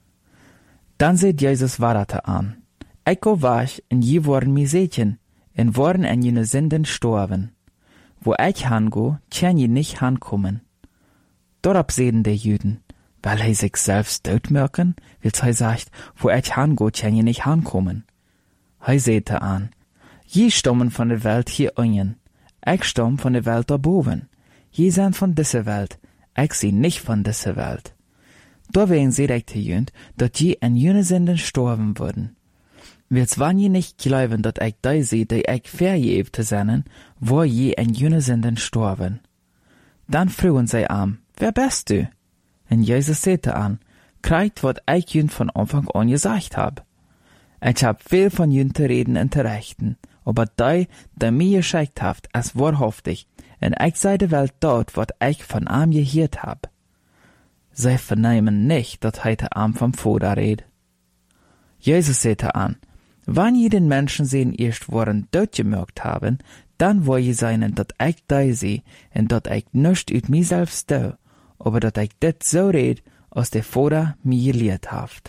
Dann seht Jesus weiter an. Ich go wasch, und je worden mi Sätchen, und worden an jene Sünden storben. Wo ich hango, kann je nicht hankommen. Dort sehen die Jüden, weil er sich selbst dort merken, weil er sagt, wo ich hango, kann je nicht hankommen. Er sehte an, je stammen von der Welt hier unten, ich stamm von der Welt da boven. Je sind von dieser Welt, ich sie nicht von dieser Welt. Deswegen seht ich die Jünd, dass je an jene Sünden storben würden. Weil's wann je nicht glauben, dass ich da sehe, die ich vergeben sind, wo je an jene Sünden storben. Dann frühen sie an, wer bist du? Und Jesus sagte an, kriegt, was ich jünd von Anfang an gesagt hab. Ich hab viel von jünd zu reden und zu rechten, aber der mir geschickt habt, ist wahrhaftig, und ich sei der Welt dort, was ich von ihm gehört hab. Sie vernehmen nicht, dass heute Abend vom Vater redet. Jesus sagte an, wann je den Menschen sehen erst worden dort gemerkt haben, Dann wo je seinen, dat ich da sie, en dat ich nischt uit mijzelf stu, aber dat ich dit so red, als der Vater mir gelehrt haft.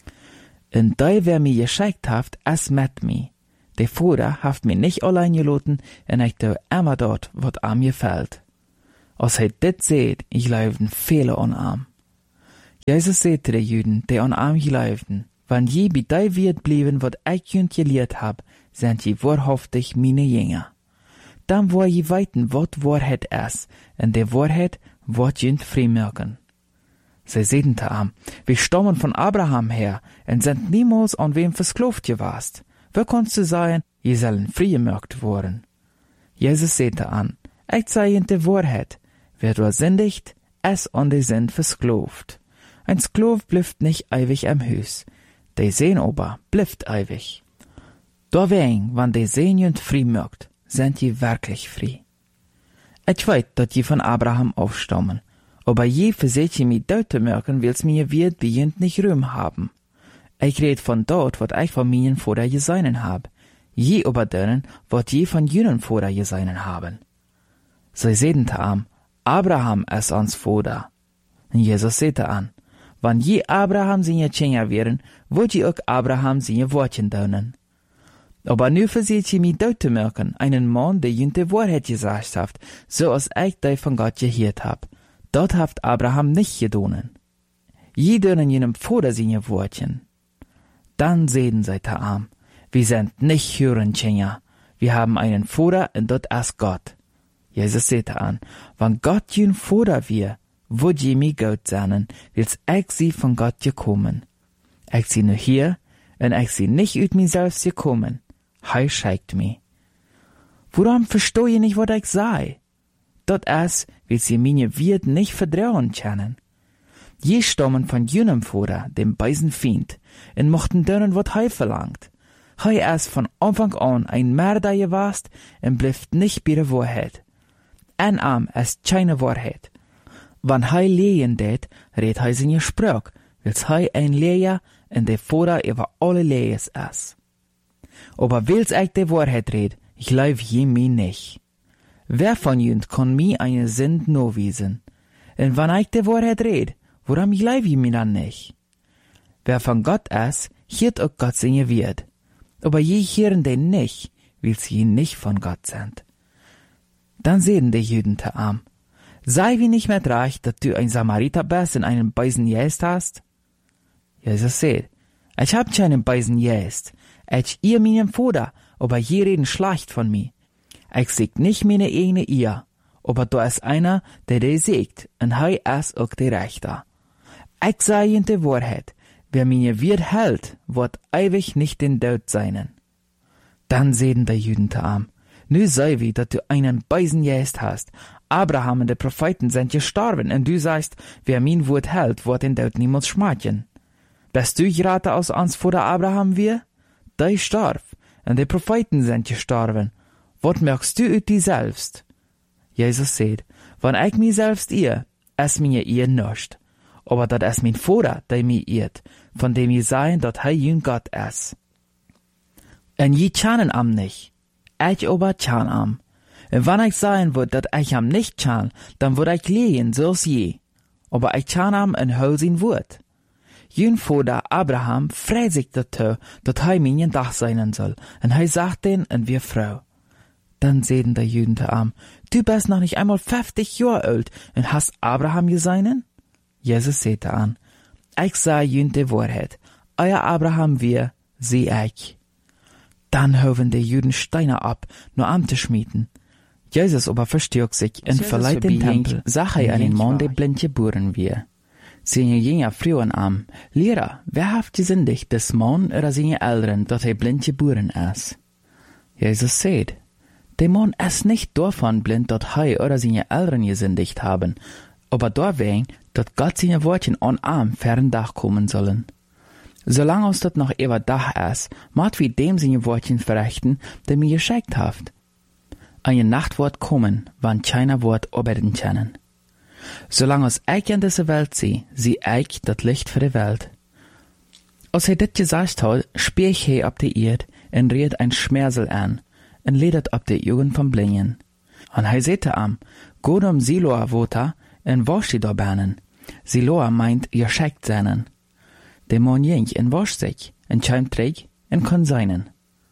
En da wer mir geschickt haft, es met mi. Der Vater haft mir nicht allein gelaten, en ich tu immer dort, wat am mir fällt. Als hij dit seht, ich leufden viele an arm. Jesus seht de Juden, die an arm geleufden, wann je bei dei wird blieben, wat ich jünd gelehrt hab, sind je wahrhaftig meine Jünger. Dann wo je weiten, wat Wahrheit es, en der Wahrheit wat jünd freimerken. Sie sehen te am, wir stammen von Abraham her, en sind niemals an wem versklavt gewast. Wie kannst du sagen, je sollen freigemerkt worden? Jesus sehte an, ich sei in der Wahrheit, wer du sündigt, es an die Sünd versklavt. Ein Sklav blüft nicht ewig am Hus, der Sehn aber blüft ewig. Dawein, wann der Sehn jünd freimerkt, sind je wirklich frei. Ich weiß, dass je von Abraham aufstammen, aber je verseht je mit Deute merken, wills mir wird wie jünd nicht Ruhm haben. Ich red von dort, wat ich von meinen Vater geseinen hab, je aber denen, wat je von jünen Vater geseinen haben. Sie sehen te am, Abraham ist ans Vater. Und Jesus sehte an, wann je Abraham seine Kinder wären, wollt je auch Abraham seine Wortchen dönen. Aber nu verseht je mit Deute merken, einen Mann, der jünd die Wahrheit gesagt haft, so als ich die von Gott gehört hab. Dort haft Abraham nicht gedonen. Je dönen jenem Vater seine Wortchen. Dann sehen sie te am, wir sind nicht Hurenkinder, wir haben einen Vater und dort ist Gott. Jesus sehte an, wann Gott jün Vater wir, würd je mi Gott sein, wils ich sie von Gott gekommen. Ich sie nur hier, und ich sie nicht uit mir selbst gekommen. Hei scheikt mi. Warum versteh je nicht, wat ich sei? Dort ist, weil sie meine Wirt nicht vertrauen können. Je stammen von jenem Vater, dem beisen Feind, und mochten dönen, wat hei verlangt. Hei ist von Anfang an ein Mörder gewast, und blifft nicht bei der Wahrheit. Ein Arm ist keine Wahrheit. Wann hei lehen det, red hei seine Sprach, wils hei ein Lehrer und der Vater über alle Lehres ist. Aber wils ich die Wahrheit red, ich leif je mi nicht. Wer von jünd kann mi eine Sünd no wiesen? Und wann ich die Wahrheit red, warum ich leif je mi dann nicht? Wer von Gott ist, hiert auch Gott seine Wird. Aber je hören den nicht, weil sie nicht von Gott sind. Dann sehen die Juden te am. Sei wie nicht mehr reich, dass du ein Samariter bist und einen Beisen jäst hast? Jesus sagt, ich hab keinen Beisen jäst. Ich ihr meinen Vater, aber je reden schlecht von mir. Ich seg nicht meine eigene ihr, aber da ist einer, der die sägt, und hei ist auch der Rechter. Ich sei in der Wahrheit, wer meine Wird hält, wird ewig nicht den Tod seinen. Dann sehen die Juden te am. Nu sei wie, dass du einen Beisen jäst hast. Abraham und die Propheten sind gestorben, und du sagst, wer mein Wort hält, wird den Tod niemals schmeicheln. Bist du gerade aus ans Vater Abraham wir? Der starb, und die Propheten sind gestorben. Was merkst du ut die selbst? Jesus sagt, wenn ich mich selbst irr, es mir ihr nicht. Aber das ist mein Vater, der mich irrt, von dem ich sagen, dass er jün Gott ist. Und je kennen am nicht. Ich aber kann am. Und wenn ich sagen würde, dass ich am nicht kann, dann würde ich lehen, so als je. Aber ich kann am und hol sein Wort. Jün Vater Abraham freut sich dazu, dass er mein Dach sein soll, und er sagt den und wir Frau. Dann sehen die Juden te am, du bist noch nicht einmal 50 Jahre alt und hast Abraham geseinen? Jesus sagte an, ich sah jün die Wahrheit, euer Abraham wir, sie ich. Dann hoben die Juden Steine ab, nur am zu schmieden. Jesus aber verstärkt sich und verleiht den Tempel, sah er einen Mann, der blind geboren wir. Seine Jünger frühen am, Lehrer, wer haft gesündigt, des Mann oder seine Eltern, dass er blind geboren ist? Jesus sagt, der Mann ist nicht davon blind, dass er oder seine Eltern gesündigt haben, aber deswegen, dass Gott seine Wortchen an Arm fern Dach kommen sollen. Solange uns das noch über Dach ist, macht wir dem seine Wortchen verrichten, der mir geschickt haft. Eine Nacht wird kommen, wann keiner Wort arbeiten können. Solange uns ich in dieser Welt sie ich das Licht für die Welt. Als er dit gesagt hat, spielt er auf die Erde und redet ein Schmersel an, en ledet op de Augen van Blingen. En hij zei te am, go om Siloa water en wasch die daar binnen. Siloa meint, ihr schickt seinen. De man jink en wasch sich, en chaimt terug en kon seinen.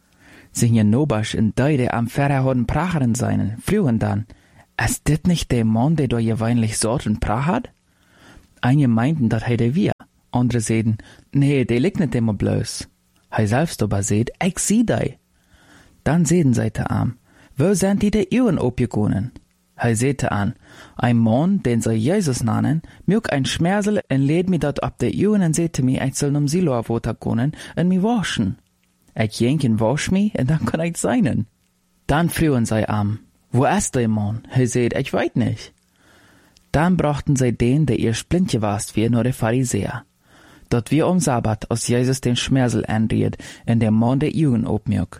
Singen Nobasch en deide am verhouden pracheren seinen, frühen dann, ist dit nicht der Mann, der da gewöhnlich sort und prachert? Einige meinten, dat hij de wir, andere zeiden, nee, der liegt nicht immer bloß. Hij selbst aber seht, ich sieh dei. Dann zeiden zij te am, wo sind die de Uhren opgegangen? Hij zeete an, ein Mann, den sie Jesus nannen, mög ein Schmersel en leed mi dat op de Uhren en zeete mi, ich soll Siloa water gonen en mi waschen. Ich jenk en wasch mi en dann kann ich seinen. Dann frühen sie am, wo ist der Mann? Hij seht, ich weet nicht. Dann brachten sie den, der ihr blind gewast wir, nur der Pharisäer. Dort wir Sabbat aus Jesus den Schmersel anriet, en der Mann der Uhren opmjög.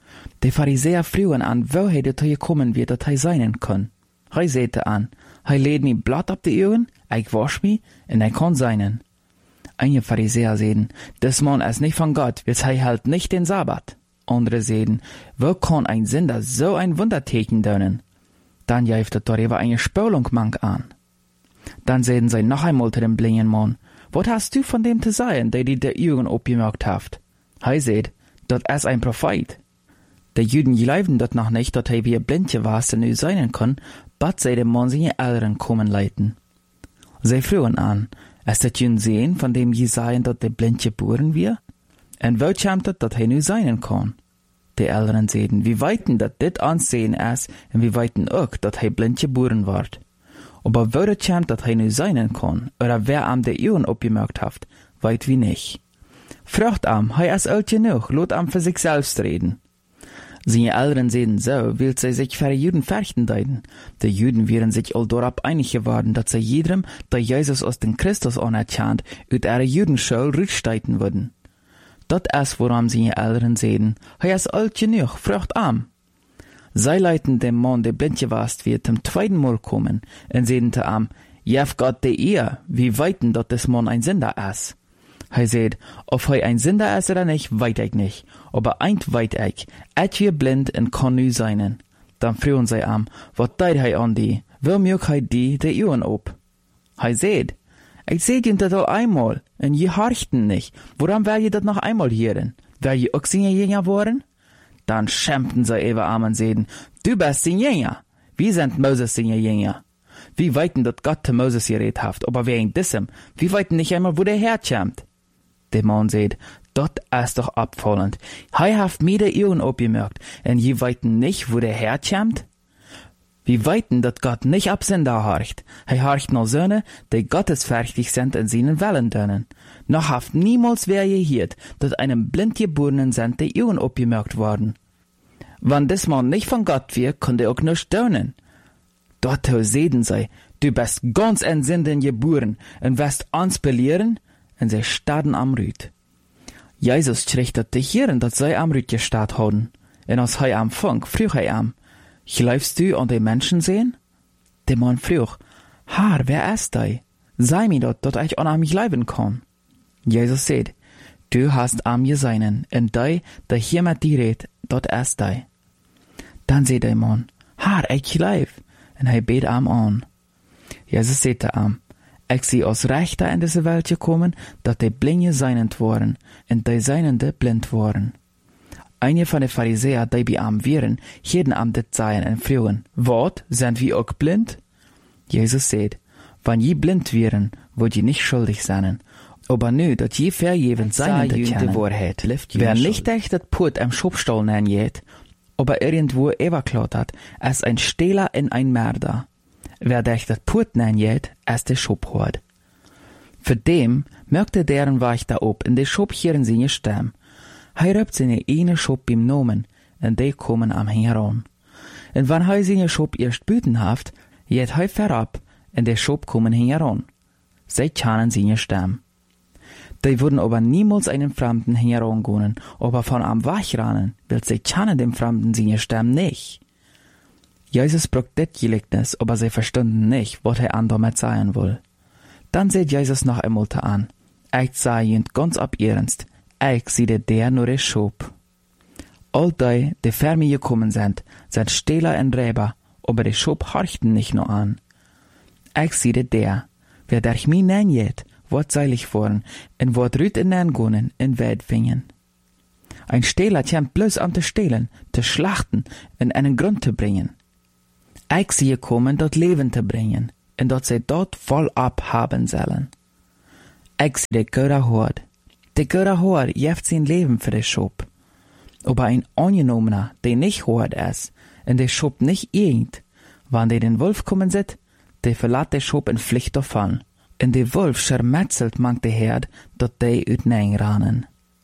De Pharisäer frühen an, wo hij dat gekommen wird, dat hij seinen kann. Hij zeete an, hij leed mi blad op de Uhren, ich wasch mi, en hij kon seinen. Einige Pharisäer sehen, des Mann ist nicht von Gott, weil hij hält nicht den Sabbat. Andere sehen, wo kann ein Sünder so ein Wunderteken dönen? Dann jäft er darüber eine Spülung mank an. Dann sehen sie noch einmal zu dem blingen Mann, was hast du von dem zu sagen, der die Augen opgemerkt haft? Hij seht, dat ist ein Prophet. Die Juden glauben dort noch nicht, dass er wie blind gewast nu sein kann, bat sie dem Mann seine Eltern kommen leiten. Sie frühen an, ist das Juden sehen, von dem je sagen, dass der blind geboren wir? En wo kommt das, dass er nu sein kann? Die Eltern sehen, wie weiten dat dit ansehen ist, und wie weiten auch, dass er blind geboren wird. Aber wo das kommt, dass er nu sein kann, oder wer am de Augen opgemerkt haft, weit wie nicht. Fragt am, er ist alt genug, lot am für sich selbst reden. Seine Eltern sehen so, will sie sich für die Juden fürchten deuten. Die Juden wären sich all dorab einig geworden, dass sie jedem, der Jesus aus den Christus anerkannt, ut ihre Judenschule rücksteiten würden. Dat ist, woran seine Eltern sehen, er ist alt genug, fragt am. Sie leiten dem Mann, der blind gewast wird, zum zweiten Mal kommen, und sehen te am, jef Gott de ihr, wie weiten dat des Mann ein Sünder ist. Hij seht, ob hij ein Sünder ist oder nicht, weit ich nicht. Aber eint weit ich, wir blind en kann nu seinen. Dann frühen sie am, wat deit hij an die, wo mög hij die de Uhren op? Hij seht, ich seht ihm dat all einmal, en je horchten nicht. Woran wär je dat noch einmal hören? Wär je auch seine Jünger worden? Dann schämten sie über am und sehen, du bist sein Jünger. Wir sind Moses seine Jünger. Wie weiten dat Gott zu Moses geredet haft, aber wer in dissem, wie weiten nicht einmal, wo der herkommt? Der Mann seht, dort ist doch abfallend. Hei haft mir de Augen opgemerkt, en je weiten nicht, wo der herkommt? Wie weiten dat Gott nicht ab Sünder horcht. Hei horcht nur Söhne, die gottesfürchtig sind in seinen Wellen dönen. Noch haft niemals wer gehiert, dat einem blindgeborenen sind die Augen opgemerkt worden. Wann des Mann nicht von Gott wir, konnte auch nicht dönen. Dort sehen sie, du bist ganz in Sünden geboren, und wirst uns belehren, und sie starten am Rüt. Jesus schrichtet dich hierin, dat sie am Rüt gestarrt haben. Und als hei am Funk, früch hei am, glaubst du an die Menschen sehen? Der Mann früch, Herr, wer ist dei? Sei mir dort, dat ich an am glauben kann. Jesus sagt, du hast am geseinen, und dei, der hier mit dir redet, dort ist dei. Dann sagt der Mann, Herr, ich glaub, und er bet am an. Jesus sagte am, ich sie aus Rechter in diese Welt gekommen, dat die Blinde seinend waren, und die Seinende blind waren. Einige von den Pharisäer, die bei am wären, jeden am dit seien und frühen, wat, sind wir auch blind? Jesus sagt, wenn je blind wären, wollt je nicht schuldig sein. Aber nu, dat je verjewend seien die Wahrheit. Wer nicht echt dat Put am Schubstall nennen jet, aber irgendwo überklaut hat, ist ein Stehler in ein Mörder. Wer echt dat Put nennen jet, ist der Schubhort. Für dem möchte deren Wächter ob in de Schub hier in seine Stamm. Hij röpt seine eine Schub beim Nomen, und die kommen am heran. Und wenn hij seine Schub erst büten haft, jet hij verab, und de Schub kommen heran. Sie kennen seine Stamm. Die würden aber niemals einen Fremden herangehen, aber von am wegrennen, weil sie kennen dem Fremden seine Stamm nicht. Jesus braucht das Gleichnis, aber sie verstanden nicht, was er an damit sagen will. Dann sieht Jesus noch einmal an. Ich sage ihnen ganz ab ernst, ich sehe der nur der Schub. All die vor mir gekommen sind Stehler und Räber, aber die Schub horchten nicht nur an. Ich siede der, wer durch mich nenjet, wird seilig worden, und wird rüt in den Gonen in Welt fingen. Ein Stehler kämmt bloß an zu stehlen, zu schlachten, in einen Grund zu bringen. Ich sehe kommen, dort Leben zu bringen, und dort sie dort voll abhaben sollen. Ich sehe der Götter Hort. Der Götter Hort jeft sein Leben für den Schub. Aber ein Angenommener, der nicht Hort ist, und der Schub nicht irgend, wann der den Wolf kommen sieht, der verlässt der Schub in Pflicht davon. Und der Wolf schermetzelt manch der Herd, dort der utnein ranen.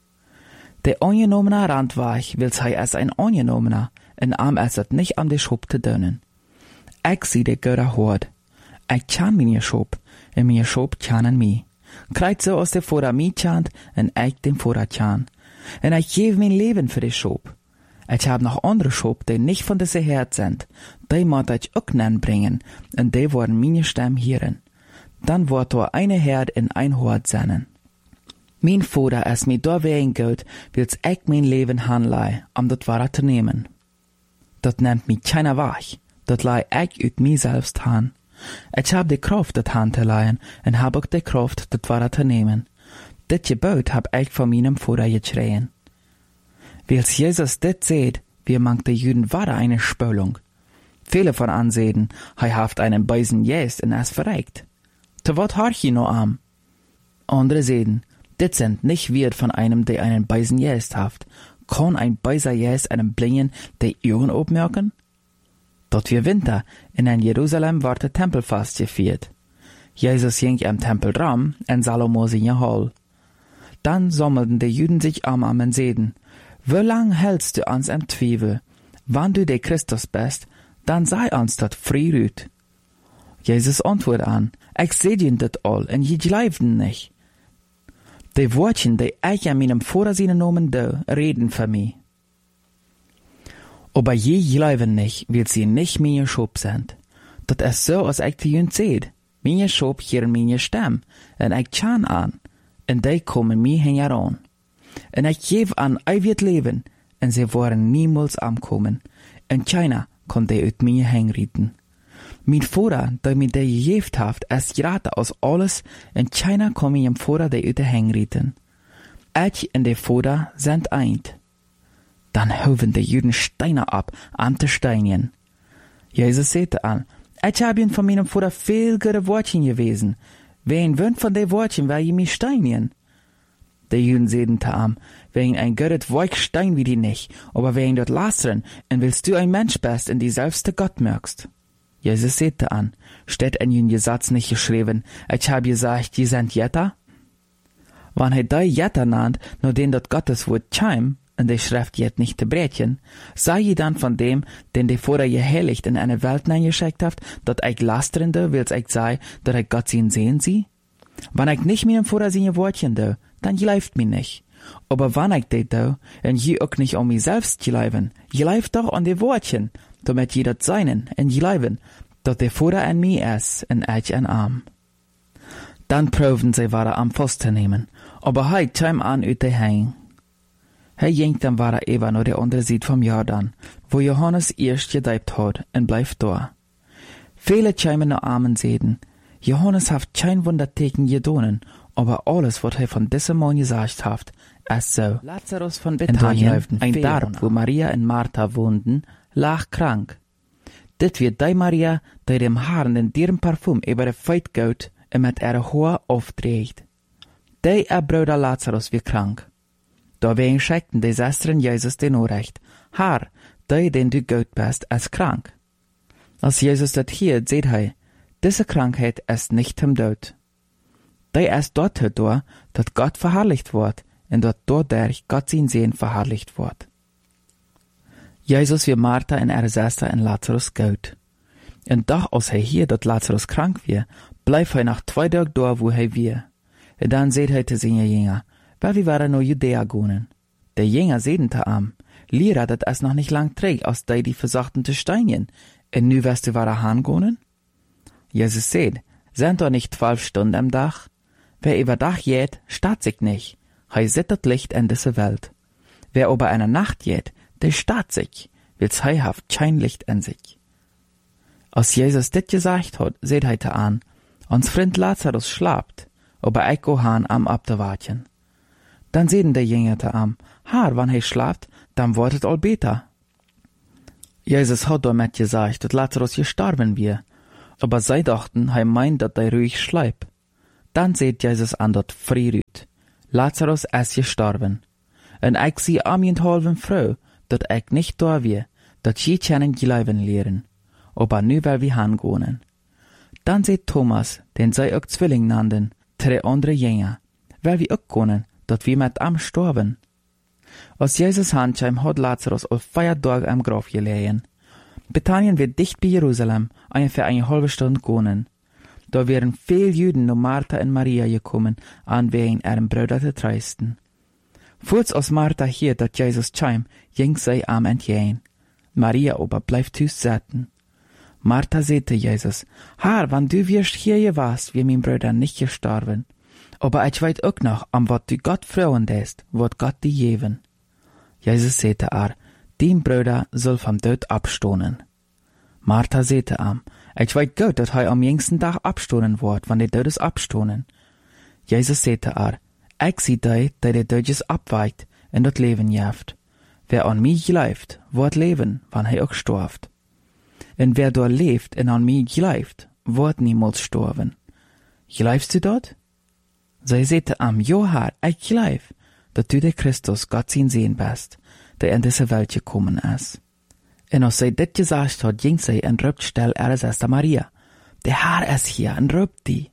Der Angenommener randweich, will sei als ein Angenommener, und am es het nicht am der Schub zu dönnen. Ich sehe der Götter Hort. Ich kann meine Schub, und meine Schub kanen mi. Kreit so aus der Vorder mi chant, und ich dem Vorder chan. Und ich gebe mein Leben für die Schub. Ich hab noch andere Schub, die nicht von dieser Herd sind. Die muss ich auch nen bringen, und die worden meine Stimme hören. Dann wird da eine Herd in ein Hort seinen. Mein Vater es mir da wegen Geld, will's ich mein Leben hanlei, das Wahre zu nehmen. Dat nennt mich keiner wach, dat lei ich ut mir selbst han. Ich hab die Kraft, dat han zu leihen, und hab auch die Kraft, dat Wahre zu nehmen. Dit Gebot hab ich von meinem Vater geschrien. Weil's Jesus dit seht, wir mangt die Juden wahre eine Spölung. Viele von ansehen, haft einen Beisen jäst und es verreikt. Te wat harch no am? Andere sehen, dit sind nicht wird von einem, der einen Beisen jäst haft. Kann ein Beiser jäst einem Blingen, der Augen obmerken? Dort wir Winter, in Jerusalem ward der Tempelfast gefeiert. Jesus ging am Tempelraum, en Salomo seine Hall. Dann sammelten die Juden sich am Seden. Wie lang hältst du ans im Zweifel? Wann du der Christus bist, dann sei uns dat früh. Jesus antwortet an, ich seh dir dat all, en je gleifden nicht. Die Wortchen, die ich an meinem Vater seinen Namen do, reden für mich. Aber je gleifen nicht, weil sie nicht meine Schub sind. Dat ist so, als ich die Jünd seht. Meine Schub hier meine Stimme, en ich chan an, en die kommen mir heran. En ich gebe an ewig Leben, en sie wollen niemals ankommen, en keiner kann die ut mir hängriten. Mein Vater, der mir die gegeben hat, ist gerade aus alles, en keiner kann mir im Vater die ut hängriten. Ich und der Vater sind eint. Dann hoven die Juden Steine ab, am zu steinigen. Jesus sagte an, ich hab ihn von meinem Vater viel gute Wortchen gewesen. Wen wünscht von den Wortchen, weil ihr mich steinigen? Die Juden sagten am, wegen ein gutes Wort stein wie die nicht, aber wegen dort lastern, und willst du ein Mensch bist, in die selbste Gott merkst. Jesus sagte an, steht in jüngem Satz nicht geschrieben, ich hab gesagt, die sind Jetter? Wann er die Jetter nannt, nur den dort Gottes Wort scheim, und die Schrift jet nicht zu brechen, sei je dann von dem, den die vorher gehelligt in eine Welt geschickt habt, dort ich lasterende, wills ich sei, dort ich Gott sehen sie? Wann ich nicht mir im Vorher seine Wortchen do, dann gleift mir nicht. Aber wann ich det do, und je auch nicht um mich selbst gleifen, gleift doch an die Wortchen, damit je dat seinen, und gleifen, dort der Vorher an mir ist, und ich an arm. Dann proben sie wahre am Fuß zu nehmen, aber heit scheim an ut de hang. Ging dann war Eva nur der andere Seite vom Jordan, wo Johannes erst gedeibt hat, und bleibt da. Viele scheimen noch Armen sehen. Johannes haft kein Wunderteken gedonen, aber alles, was er von diesem Mann gesagt hat, ist so. Lazarus von Bethanien, ein Dorf, wo Maria und Martha wohnten, lag krank. Dit wird die Maria, die dem Haaren in deren Parfum über der Feit geht und mit ihrer Haar aufträgt. Die Bruder Lazarus wird krank. Dawein schickten die Schwestern Jesus den Nachricht, Herr, die, den du gut bist, ist krank. Als Jesus das hielt, seht er, diese Krankheit ist nicht im Tod. Die ist dort dadurch, dass Gott verherrlicht wird, und dass dadurch Gott sein Sehen verherrlicht wird. Jesus wie Martha und ihre Schwester in Lazarus gut. Und doch, als er hier, dass Lazarus krank wird, bleibt er nach 2 Tagen da, wo er wird. Und dann seht er zu seinen Jüngern, weil wir waren nur Judäa gonen. Der Jünger sehen te am, Lehrer, dat es noch nicht lang trägt, als die versuchten zu steinigen, und nu wirst du wahre Hahn gonen? Jesus seht, sind doch nicht 12 Stunden am Tag? Wer über Dach jäht, statt sich nicht, hei sieht das Licht in diese Welt. Wer über eine Nacht jäht, der starrt sich, weil's hei haft kein Licht in sich. Als Jesus dit gesagt hat, seht heite an, ons Freund Lazarus schlapt, aber ich go han am abzuwarten. Dann sehen der Jünger te am, Haar, wann schlaft, dann wird es all beter. Jesus hat damit gesagt, dass Lazarus gestorben wir, aber sie dachten, meint, dass er ruhig schleibt. Dann seht Jesus an dort frierüt. Lazarus ist gestorben. Und ich sie am halben Frau, dass ich nicht da wir, dass sie können glauben lehren. Aber nu will wir hingehen. Dann seht Thomas, den sie auch Zwilling nannten, drei andere Jünger, weil wir auch gehen, dass wir mit am storben. Als Jesus handschheim hat Lazarus auf 4 Tage am Grab gelegen. Bethanien wird dicht bei Jerusalem, ungefähr eine halbe Stunde gehen. Da wären viele Juden nur Martha und Maria gekommen, an wegen ihrem Bruder zu trösten. Kurz als Martha hier, dass Jesus scheim, ging sie am entgehen. Maria aber bleibt tüß sitzen. Martha sagte Jesus, Herr, wann du wirst hier warst, wie mein Bruder nicht gestorben. Aber ich weiß auch noch, am wat du Gott freuen lässt, wird Gott dir geben. Jesus sagte dein Bruder soll vom Tod abstoßen. Martha sagte ich weiß gut, dass er am jüngsten Tag abstoßen wird, wenn die Todes abstoßen. Jesus sagte ich sieh dir, der die Todes abweicht und das Leben jaft. Wer an mich glaubt, wird leben, wann er auch stirbt. Und wer dort lebt und an mich glaubt, wird niemals sterben. Glaubst du dort? Sie sagte ja, Herr, ich glaub, dass du der Christus, Gott sein Sehen bist, der in diese Welt gekommen ist. Und als sie dit gesagt hat, ging sie und rübt still ihre Schwester Maria. Der Herr ist hier und rübt die.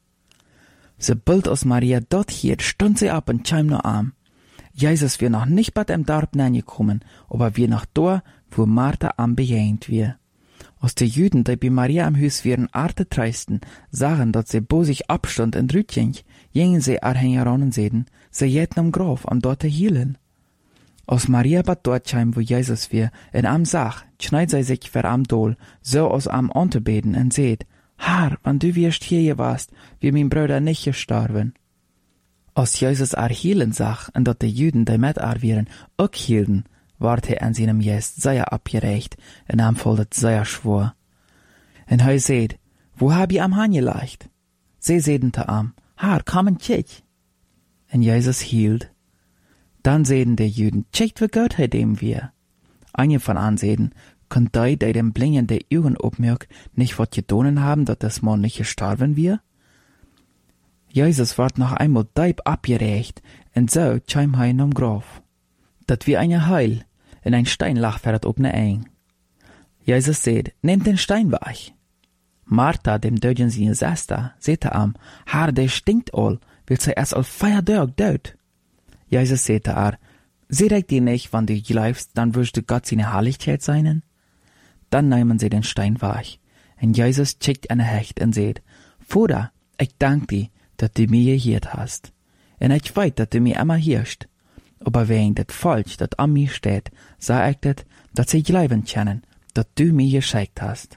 Sobald als Maria dort hier, stund sie ab und scheim nur arm. Jesus wir noch nicht bei dem Dorf gekommen, aber wir noch da, wo Martha am bejähnt wir. Als die Juden, die bei Maria am Haus wären, Arte treisten, sahen, dass sie bo sich abstund und rütchen, gingen sie heran und sehen, sie jäten am Grab, am dort hielen. Als Maria bat dort scheim, wo Jesus wir, in am Sach, schneid sie sich ver am Dol, so aus am Unterbeten und seht, Herr, wann du wirst hier warst, wie mein Bruder nicht gestorben. Als Jesus hielen sach, und dat die Juden, die mit wären, auch hielten, ward an seinem Gest sehr abgerecht, und am foldet sehr schwor. Und er seht, wo hab ich am Hahn gelegt? Sie sehten te Herr, komm und kick. Und Jesus hielt. Dann sehten die Juden, checkt wie Gott dem wir. Einige von ansehen, könnt die dem Blingen der Augen obmerk, nicht wat gedonen haben, dat das Mann nicht gestorben wir? Jesus ward noch einmal deib abgerecht, und so scheim heim am Grab. Dat wie eine Heil, in ein Stein lag fährt ob ne eng. Jesus seht, nehmt den Stein weg. Martha, dem Dödgen seine Schwester, seht Herr, der stinkt all, will sie erst all 4 Tage död. Jesus seht seht ich dir nicht, wann du glaubst, dann wirst du Gott seine Herrlichkeit seinen? Dann nehmen sie den Stein weg. Und Jesus schickt eine Hecht und seht, Vater, ich dank dir, dass du mir gehiert hast. Und ich weiß, dass du mir immer hirst. Aber wegen das Falsch, das an mir steht, sag ich das, dass sie glauben können, dass du mir geschickt hast.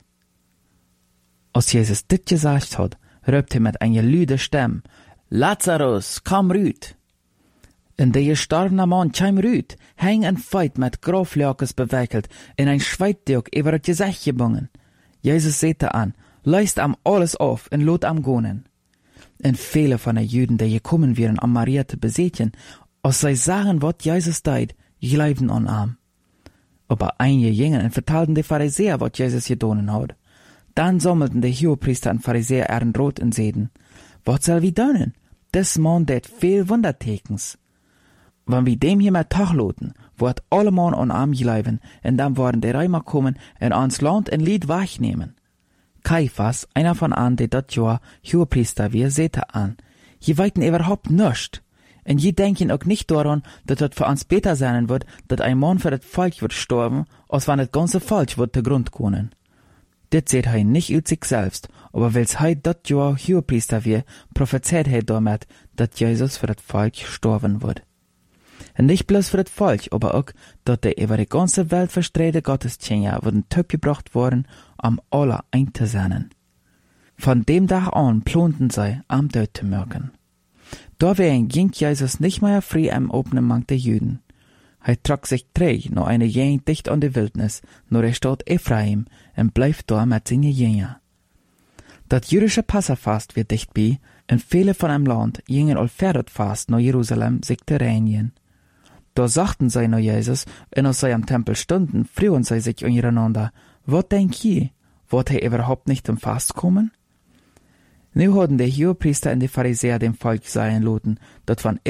Als Jesus dit gesagt hat, rübt er mit einer lüde Stimme, Lazarus, komm rüt. Und der gestorbene Mann kam rüt, häng ein Feit mit Groflöckes bewickelt, in ein Schweitdürk über das Gesicht gebungen. Jesus sehte an, leist am alles auf und lot am gonen. Und viele von den Juden, die gekommen wären, am Maria zu besehen, als sie sagen, was Jesus deit, glaubten an ihm. Aber einige gingen und vertalten die Pharisäer, was Jesus gedonen hat. Dann sammelten die Hohepriester und Pharisäer ihren Rot und sehten, was soll wir donen? Das Mann det viel Wundertekens. Wenn wir dem hier mal tachloten, wird alle Mann an ihm glauben, und dann werden die Römer kommen und ans Land ein Lied wegnehmen. Kaiphas, einer von an, die dat Jahr Hohepriester wir, sehte an, je weiten überhaupt nischt. Und je denken auch nicht daran, dass das für uns besser sein wird, dass ein Mann für das Volk wird sterben, als wenn das ganze Volk wird zugrund kommen. Das seht er nicht aus sich selbst, aber weil's dat Jahr Hohepriester wir, prophezeit er damit, dass Jesus für das Volk sterben wird. Und nicht bloß für das Volk, aber auch, dass der über die ganze Welt verstreute Gottesdienste wurden gebracht worden, am aller einzusetzen. Von dem Tag an planten sie, am Tod zu merken. Deswegen ging Jesus nicht mehr frei am Openen Mang der Juden. Hij trok sich terug naar eine Gegend dicht an de Wildnis, naar de Stadt Ephraim, en bleef daar met zijn Jünger. Dat jüdische Passafast wird dichtbij, en viele von einem Land gingen al verder fast naar Jerusalem, sich te reinigen. Da sagten sie nach Jesus, en als sie am Tempel stunden, frühen sie sich untereinander, wat denk je, wird er überhaupt nicht zum Fast kommen? Nu hadden de Hohepriester en de Pharisäer dem Volk sagen lassen, dat van